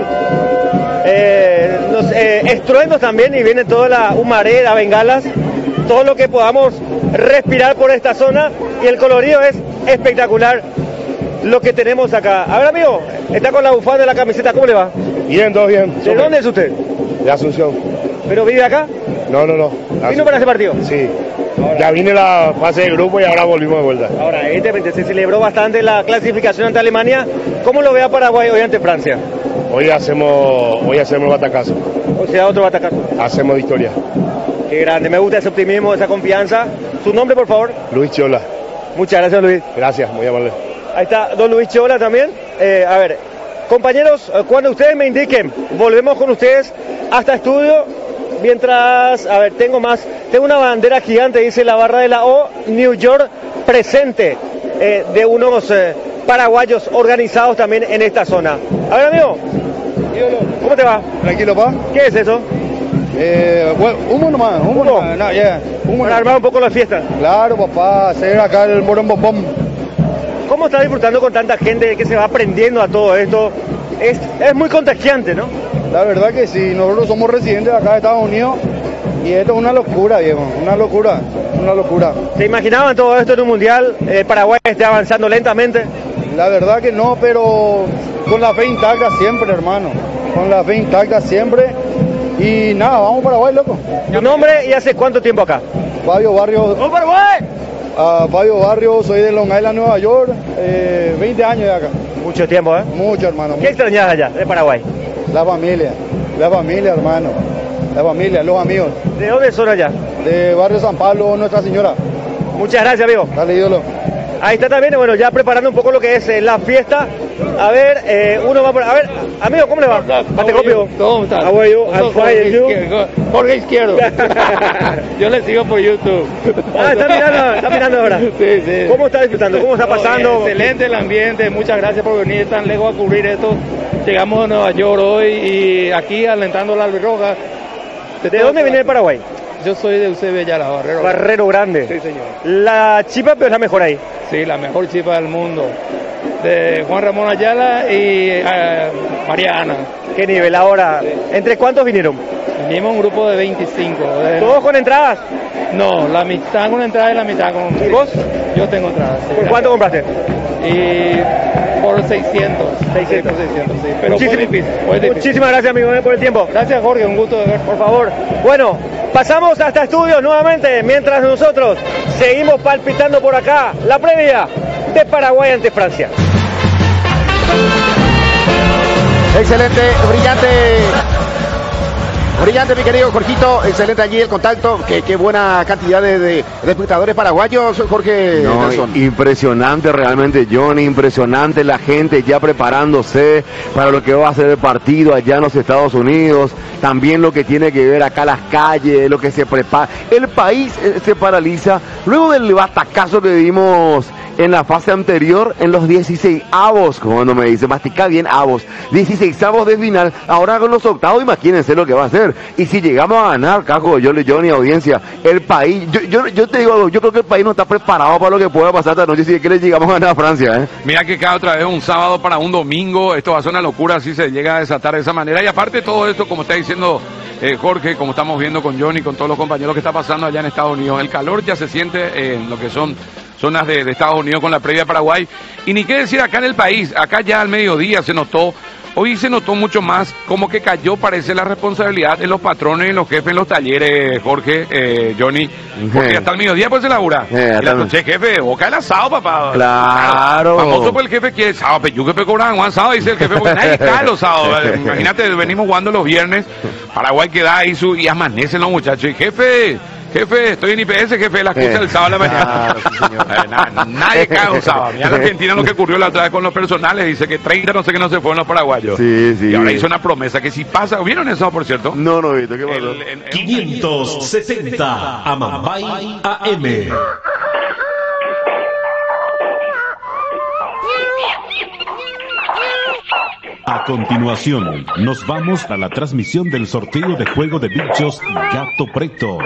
eh, los eh, estruendos también y viene toda la humareda, bengalas, todo lo que podamos respirar por esta zona y el colorido es espectacular lo que tenemos acá. A ver, amigo, está con la bufanda de la camiseta, ¿cómo le va? Bien, todo bien. ¿De dónde es usted? De Asunción. ¿Pero vive acá? No, no, no. ¿Vino para ese partido? Sí. Ya vine la fase de grupo y ahora volvimos de vuelta. Ahora, evidentemente se celebró bastante la clasificación ante Alemania. ¿Cómo lo ve a Paraguay hoy ante Francia? Hoy hacemos, hoy hacemos batacazo. O sea, otro batacazo. Hacemos victoria. Qué grande, me gusta ese optimismo, esa confianza. ¿Su nombre, por favor? Luis Chiola. Muchas gracias, Luis. Gracias, muy amable. Ahí está don Luis Chiola también. Eh, a ver, compañeros, cuando ustedes me indiquen, volvemos con ustedes hasta estudio. Mientras, a ver, tengo más, tengo una bandera gigante, dice la barra de la O, New York presente, eh, de unos eh, paraguayos organizados también en esta zona. A ver, amigo, ¿cómo te va? Tranquilo, pa. ¿Qué es eso? Eh, bueno, humo nomás, humo nomás, no, yeah. humo Para armar un poco la fiesta. Claro, papá, hacer acá el morombombom. ¿Cómo estás disfrutando con tanta gente que se va aprendiendo a todo esto? Es, es muy contagiante, ¿no? La verdad que sí, nosotros somos residentes de acá de Estados Unidos y esto es una locura, viejo, una locura, una locura. ¿Se imaginaban todo esto en un mundial? Eh, Paraguay está avanzando lentamente. La verdad que no, pero con la fe intacta siempre, hermano, con la fe intacta siempre y nada, vamos a Paraguay, loco. ¿Tu nombre y hace cuánto tiempo acá? Fabio Barrios. ¡Oh, Paraguay! Uh, Fabio Barrios, soy de Long Island, Nueva York, eh, veinte años de acá. Mucho tiempo, ¿eh? Mucho, hermano. ¿Qué mucho. extrañas allá, de Paraguay? La familia, la familia, hermano. La familia, los amigos. ¿De dónde son allá? De Barrio San Pablo, Nuestra Señora. Muchas gracias, amigo. Dale, ídolo. Ahí está también, bueno, ya preparando un poco lo que es eh, la fiesta. A ver, eh, uno va por... A ver, amigo, ¿cómo le va? Matecopio. ¿Cómo estás? How are you? I'm fine, you? Jorge Izquierdo. Yo le sigo por YouTube. Ah, está mirando, está mirando ahora. Sí, sí. ¿Cómo está disfrutando? ¿Cómo está pasando? Excelente el ambiente, muchas gracias por venir tan lejos a cubrir esto. Llegamos a Nueva York hoy y aquí alentando la albirroja. ¿De dónde viene el Paraguay? Yo soy de U C B Yala, Barrero. Barrero Grande. Sí, señor. La chipa, pero es la mejor ahí. Sí, la mejor chipa del mundo. de Juan Ramón Ayala y eh, Mariana. ¿Qué nivel ahora? ¿Entre cuántos vinieron? Vinimos un grupo de veinticinco. De... ¿Todos con entradas? No, la mitad con entrada y la mitad con... ¿Y vos? Yo tengo entradas. Sí, ¿Por cuánto compraste? Y por seiscientos. seiscientos, seiscientos, sí. Pero Muchísimas, fue difícil, fue difícil. Muchísimas gracias, amigo, por el tiempo. Gracias, Jorge, un gusto de ver. Por favor. Bueno, pasamos hasta estudios nuevamente, mientras nosotros seguimos palpitando por acá la previa de Paraguay ante Francia. Excelente, brillante. Brillante, mi querido Jorgito, excelente allí el contacto, qué, qué buena cantidad de, de, de espectadores paraguayos, Jorge no, Nelson. Impresionante realmente, Johnny, impresionante la gente ya preparándose para lo que va a ser el partido allá en los Estados Unidos, también lo que tiene que ver acá las calles, lo que se prepara, el país eh, se paraliza, luego del batacazo que dimos en la fase anterior, en los dieciséis avos, como no me dice, mastica bien avos, dieciséis avos de final, ahora con los octavos, imagínense lo que va a hacer, y si llegamos a ganar, Cajo, yo, Johnny, audiencia, el país, yo, yo, yo te digo algo, yo creo que el país no está preparado para lo que pueda pasar esta noche, si es que le llegamos a ganar a Francia, ¿eh? Mira que cada otra vez un sábado para un domingo, esto va a ser una locura si se llega a desatar de esa manera, y aparte todo esto, como está diciendo eh, Jorge, como estamos viendo con Johnny, con todos los compañeros que está pasando allá en Estados Unidos, el calor ya se siente eh, en lo que son zonas de, de Estados Unidos con la previa de Paraguay, y ni qué decir acá en el país, acá ya al mediodía se notó, hoy se notó mucho más como que cayó, parece, la responsabilidad en los patrones, en los jefes, en los talleres, Jorge, eh, Johnny, porque Sí. hasta el mediodía pues se labura, Eh, y la noche, jefe, boca el asado, papá. Claro. Famoso por el jefe que es sábado, yo que pe cobran Juan sábado, dice el jefe, porque nadie cae los sábados, imagínate, venimos jugando los viernes, Paraguay queda ahí su, y amanecen los muchachos, y jefe... Jefe, estoy en I P S, jefe, la excusa Eh. del sábado a la mañana. Claro, sí, señor. Eh, na- nadie cae un sábado. Mira en Argentina lo que ocurrió la otra vez con los personales, dice que treinta no sé qué no se fueron los paraguayos. Sí, sí. Y ahora hizo una promesa que si pasa, ¿vieron eso, por cierto? No, no, ¿viste? ¿Qué pasó? El- en- en- quinientos setenta Amambay A M. A continuación, nos vamos a la transmisión del sorteo de juego de bichos Gato Preto.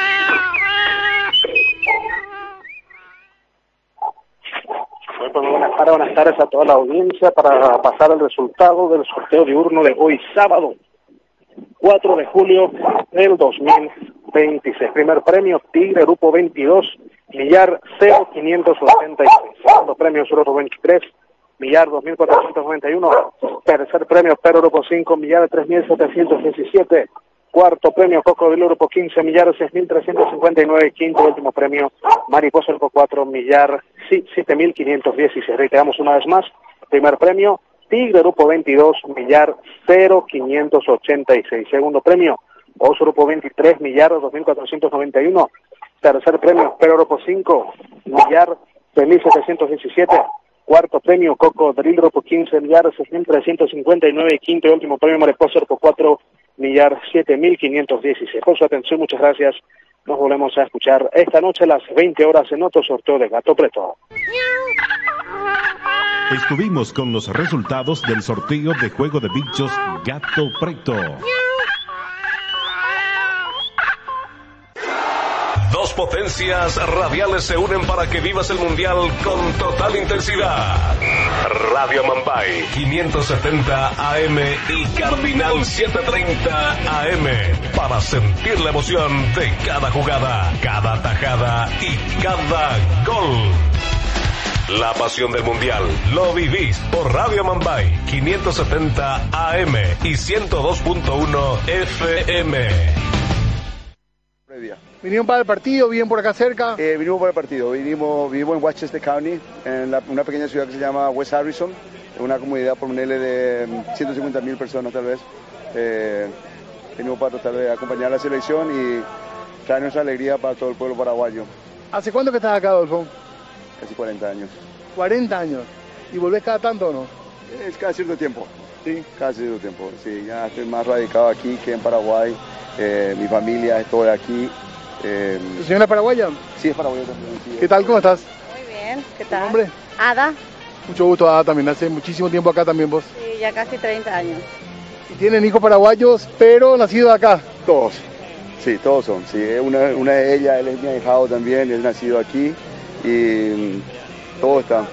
Buenas tardes, buenas tardes a toda la audiencia para pasar el resultado del sorteo diurno de hoy sábado, cuatro de julio del dos mil veintiséis. Primer premio Tigre Grupo veintidós, millar cero quinientos ochenta y seis. Segundo premio Grupo veintitrés, millar dos mil cuatrocientos noventa y uno. Tercer premio Perro Grupo cinco, millar tres mil setecientos diecisiete. Cuarto premio Cocodrilo Grupo quince, millar seis mil trescientos cincuenta y nueve. Quinto y último premio Mariposa Grupo cuatro, millar siete mil quinientos dieciséis. Reiteramos una vez más, primer premio Tigre Grupo veintidós, millar cero quinientos ochenta y seis. Segundo premio Oso Grupo veintitrés, millar dos mil cuatrocientos noventa y uno. Tercer premio Perro Grupo cinco, millar tres mil setecientos diecisiete. Cuarto premio Cocodrilo Grupo quince, millar seis mil trescientos cincuenta y nueve. Quinto y último premio Mariposa Grupo cuatro, millar siete mil quinientos dieciséis. Por su atención, muchas gracias. Nos volvemos a escuchar esta noche a las veinte horas en otro sorteo de Gato Preto. Estuvimos con los resultados del sorteo de juego de bichos Gato Preto. Dos potencias radiales se unen para que vivas el mundial con total intensidad. Radio Mambay quinientos setenta A M y Cardinal setecientos treinta A M para sentir la emoción de cada jugada, cada tajada y cada gol. La pasión del mundial lo vivís por Radio Mambay quinientos setenta A M y ciento dos punto uno F M. ¿Vinieron para el partido? ¿Viven por acá cerca? Eh, vinimos para el partido, vinimos, vivimos en Westchester County, en la- una pequeña ciudad que se llama West Harrison, una comunidad por un L de mm, ciento cincuenta mil personas tal vez. Eh, venimos para tratar de acompañar a la selección y traer nuestra alegría para todo el pueblo paraguayo. ¿Hace cuánto que estás acá, Adolfo? Casi cuarenta años. cuarenta años. ¿Y volvés cada tanto o no? Es cada cierto tiempo. Sí. Cada cierto tiempo, sí. Ya estoy más radicado aquí que en Paraguay. Eh, mi familia es toda de aquí. Eh, ¿Tu señora paraguaya? Sí, es paraguaya también. Sí, ¿Qué tal? ¿Cómo estás? Muy bien, ¿qué ¿Tu tal? nombre? Ada, Mucho gusto, Ada, también. Hace muchísimo tiempo acá también vos. sí, ya casi treinta años. Y tienen hijos paraguayos, pero nacidos acá. Todos. Sí, todos son. Sí, una, una de ellas, él es mi ahijado también, él nacido aquí. Y todo está.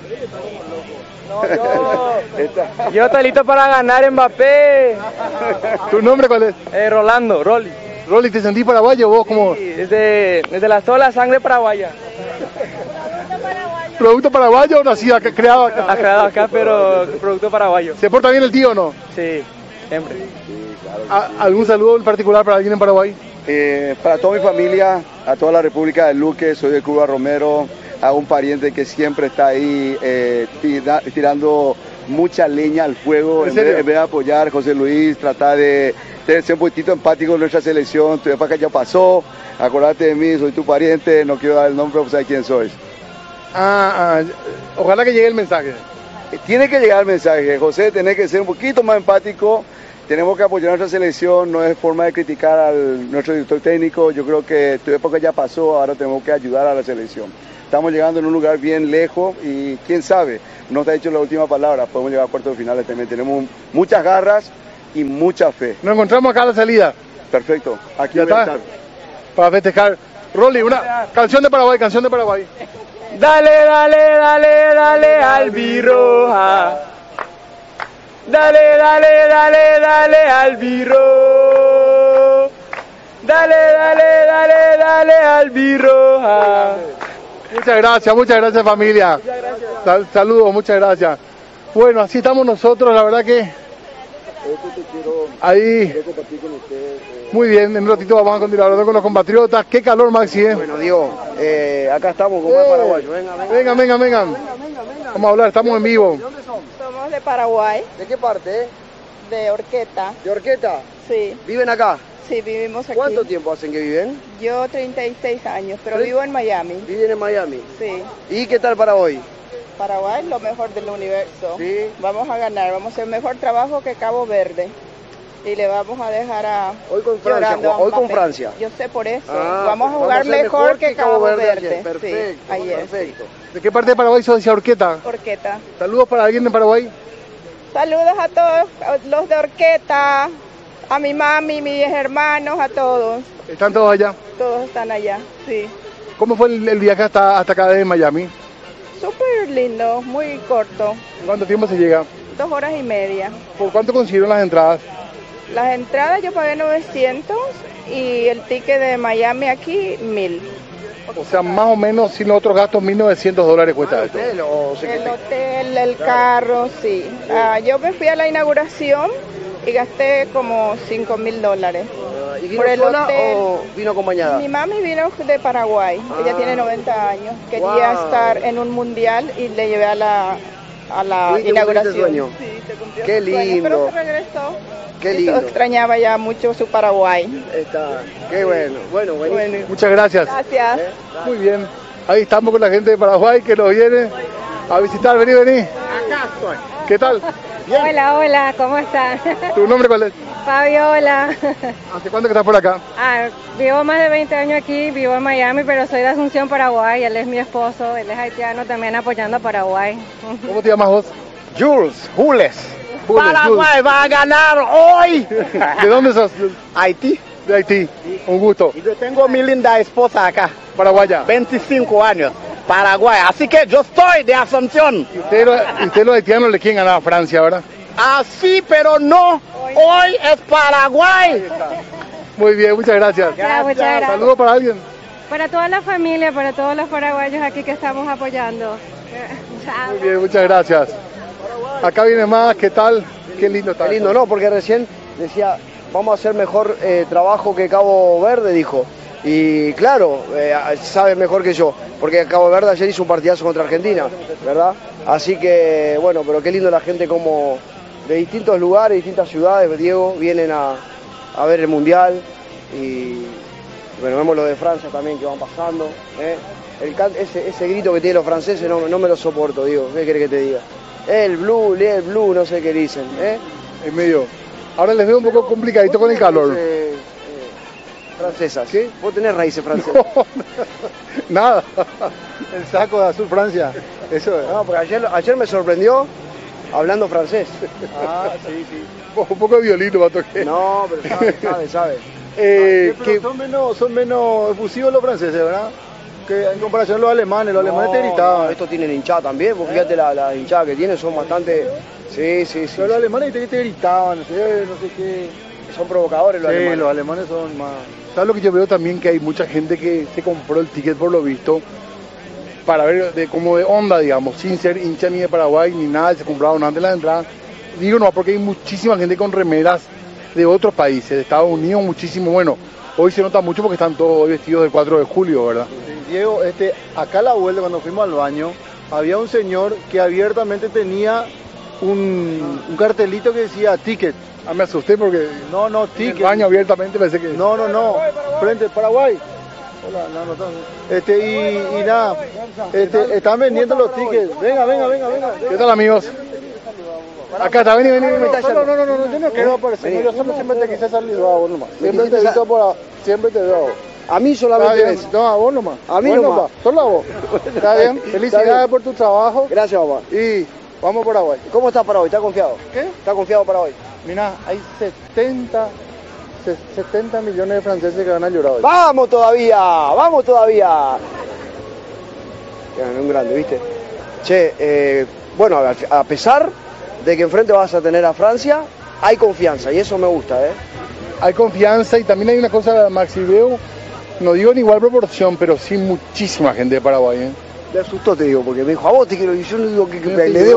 Yo, yo estoy listo para ganar Mbappé. ¿Tu nombre cuál es? Eh, Rolando, Rolly. Rolly, ¿te sentís paraguayo vos como? Sí, desde, desde la sola sangre paraguaya. ¿Producto paraguayo o nacido acá, creado acá? Ha creado acá, pero producto paraguayo. ¿Se porta bien el tío o no? Sí, siempre. ¿Algún saludo en particular para alguien en Paraguay? Eh, para toda mi familia, a toda la República del Luque, soy de Cuba Romero, a un pariente que siempre está ahí eh, tira, tirando mucha leña al fuego, ¿En en, serio? vez, en vez de apoyar, José Luis, tratar de, de ser un poquitito empático en nuestra selección, tu época ya pasó, acordate de mí, soy tu pariente, no quiero dar el nombre, pero sabes quién sois. Ah, ah, ojalá que llegue el mensaje. Tiene que llegar el mensaje, José, tenés que ser un poquito más empático, tenemos que apoyar a nuestra selección, no es forma de criticar a nuestro director técnico, yo creo que tu época ya pasó, ahora tenemos que ayudar a la selección. Estamos llegando en un lugar bien lejos y quién sabe, no te ha dicho la última palabra, podemos llegar a cuartos de finales también, tenemos muchas garras y mucha fe. Nos encontramos acá a la salida. Perfecto, aquí ya voy a está, estar. para festejar. Rolly, una canción de Paraguay, canción de Paraguay. Dale, dale, dale, dale, albirroja. Dale, dale, dale, dale, albirro. Dale, dale, dale, dale, albirroja. Muchas gracias, muchas gracias familia. Muchas gracias. Sal- saludos, muchas gracias. Bueno, así estamos nosotros, la verdad que ahí, muy bien, en un ratito vamos a continuar hablando con los compatriotas. Qué calor, Maxi, ¿eh? Bueno, Diego, eh, acá estamos con más Eh, paraguayos. Venga, venga. Vengan, vengan, vengan. Vamos a hablar, estamos en vivo. Somos de Paraguay, ¿De qué parte? eh? de Orqueta. ¿De Orqueta? Sí, ¿Viven acá? sí, vivimos aquí. ¿Cuánto tiempo hacen que viven? Yo treinta y seis años, pero ¿Tre- vivo en Miami. Viven en Miami. Sí, ¿Y qué tal para hoy? Paraguay lo mejor del universo. Sí. Vamos a ganar, vamos a hacer mejor trabajo que Cabo Verde. Y le vamos a dejar a Hoy con Francia, llorando a hoy con Mbappé. Francia. Yo sé por eso. Ah, vamos a vamos jugar a ser mejor, mejor que que Cabo Cabo Verde. Verde ayer. Sí, Perfecto, ayer. perfecto. ¿De qué parte de Paraguay sos, de Orqueta? Orqueta. Saludos para alguien de Paraguay. Saludos a todos los de Orqueta, a mi mami, mis hermanos, a todos. ¿Están todos allá? Todos están allá, sí. ¿Cómo fue el, el viaje hasta, hasta acá de Miami? Súper lindo, muy corto. ¿Cuánto tiempo se llega? Dos horas y media. ¿Por cuánto consiguieron las entradas? Las entradas yo pagué novecientos y el ticket de Miami aquí mil. O sea, más o menos sin otros gastos, mil novecientos dólares cuesta esto. ¿Hotel o se- El hotel, el carro, sí. Ah, yo me fui a la inauguración y gasté como cinco mil dólares. Ah, ¿Y vino Por el sola hotel. o vino acompañada? Mi mami vino de Paraguay, ella Ah. tiene noventa años, quería Wow. estar en un mundial y le llevé a la, a la ¿Y te inauguración. cumpliste el sueño? Sí, se cumplió Qué su sueño, lindo. pero se regresó. Qué Y lindo. extrañaba ya mucho su Paraguay. Está, qué bueno. Bueno, buenísimo. Muchas gracias. Gracias. Muy bien. Ahí estamos con la gente de Paraguay que nos viene a visitar. Vení, vení. Acá estoy. ¿Qué tal? Hola, hola, ¿cómo están? ¿Tu nombre cuál es? Fabiola. ¿Hace cuánto que estás por acá? Ah, vivo más de veinte años aquí, vivo en Miami, pero soy de Asunción, Paraguay. Él es mi esposo, él es haitiano, también apoyando a Paraguay. ¿Cómo te llamas vos? Jules, Jules. Jules, Paraguay va a ganar hoy. ¿De dónde sos? Haití. De Haití. Un gusto. Y yo tengo mi linda esposa acá. Paraguaya. veinticinco años. Paraguay. Así que yo estoy de Asunción. Y ustedes los, y ustedes los haitianos le quieren ganar a Francia, ¿verdad? Así, pero no. Hoy es Paraguay. Muy bien, muchas gracias. Ya, muchas gracias. Saludos para alguien. Para toda la familia, para todos los paraguayos aquí que estamos apoyando. Chao. Muy bien, muchas gracias. Acá viene más, ¿qué tal? Qué lindo está. Qué lindo, ¿no? Porque recién decía, vamos a hacer mejor eh, trabajo que Cabo Verde, dijo. Y claro, eh, sabe mejor que yo, porque Cabo Verde ayer hizo un partidazo contra Argentina, ¿verdad? Así que, bueno, pero qué lindo la gente como de distintos lugares, distintas ciudades, Diego, vienen a, a ver el Mundial. Y bueno, vemos lo de Francia también que van pasando. ¿eh? El can- ese, ese grito que tienen los franceses no, no me lo soporto, Diego, ¿qué querés que te diga? El blue, el blue, no sé qué dicen. ¿eh? En medio. Ahora les veo un poco complicadito con el calor. Eh, eh, francesas, ¿sí? Vos tenés raíces francesas. Nada. El saco de azul Francia. Eso es. No, porque ayer, ayer me sorprendió hablando francés. Ah, sí, sí. Un poco de violino va a tocar. No, pero sabe, sabe, sabe. Eh, Ah, pero que- son menos, son menos efusivos los franceses, ¿verdad? que en comparación a los alemanes, los alemanes No, te gritaban. no, estos tienen hinchada también, vos fíjate las la hinchadas que tienen, son bastante... Sí, sí, sí. Pero los alemanes te, te gritaban, no sé, no sé qué. Son provocadores los sí, alemanes. los alemanes son más... ¿Sabes lo que yo veo también? Que hay mucha gente que se compró el ticket por lo visto para ver de como de onda, digamos, sin ser hincha ni de Paraguay ni nada, se compraron antes de la entrada. Digo no, porque hay muchísima gente con remeras de otros países, de Estados Unidos muchísimo. Bueno, hoy se nota mucho porque están todos vestidos del cuatro de julio, ¿verdad? Diego, este, acá a la vuelta cuando fuimos al baño, había un señor que abiertamente tenía un, un cartelito que decía ticket. Ah, me asusté porque... No, no, ticket. En el baño abiertamente pensé que... No, no, no, frente Paraguay. Hola, no, no, no. Este, y, y nada, este, están vendiendo los tickets. Venga, venga, venga, venga. ¿Qué tal, amigos? Acá está, vení, vení, vení. No, no, no, no, no, yo no quiero aparecer. No, yo solo siempre te quise saludar a vos nomás. Siempre te visto por... Siempre te veo. A mí solamente es. No, a vos nomás. A mí vos nomás. nomás. Solo a vos. Está bien. Felicidades Está bien. por tu trabajo. Gracias, papá. Y vamos a Paraguay. ¿Cómo está Paraguay? ¿Está confiado? ¿Qué? ¿Está confiado Paraguay? Mira, hay setenta, setenta millones de franceses que van a llorar hoy. ¡Vamos todavía! ¡Vamos todavía! Un grande, ¿viste? Che, eh, bueno, a pesar de que enfrente vas a tener a Francia, hay confianza y eso me gusta, ¿eh? Hay confianza y también hay una cosa, Maxi, veo, no digo en igual proporción, pero sí muchísima gente de Paraguay, ¿eh? Me asustó, te digo, porque me dijo, a vos te quiero, y yo no digo que, que Sí, le sí, debo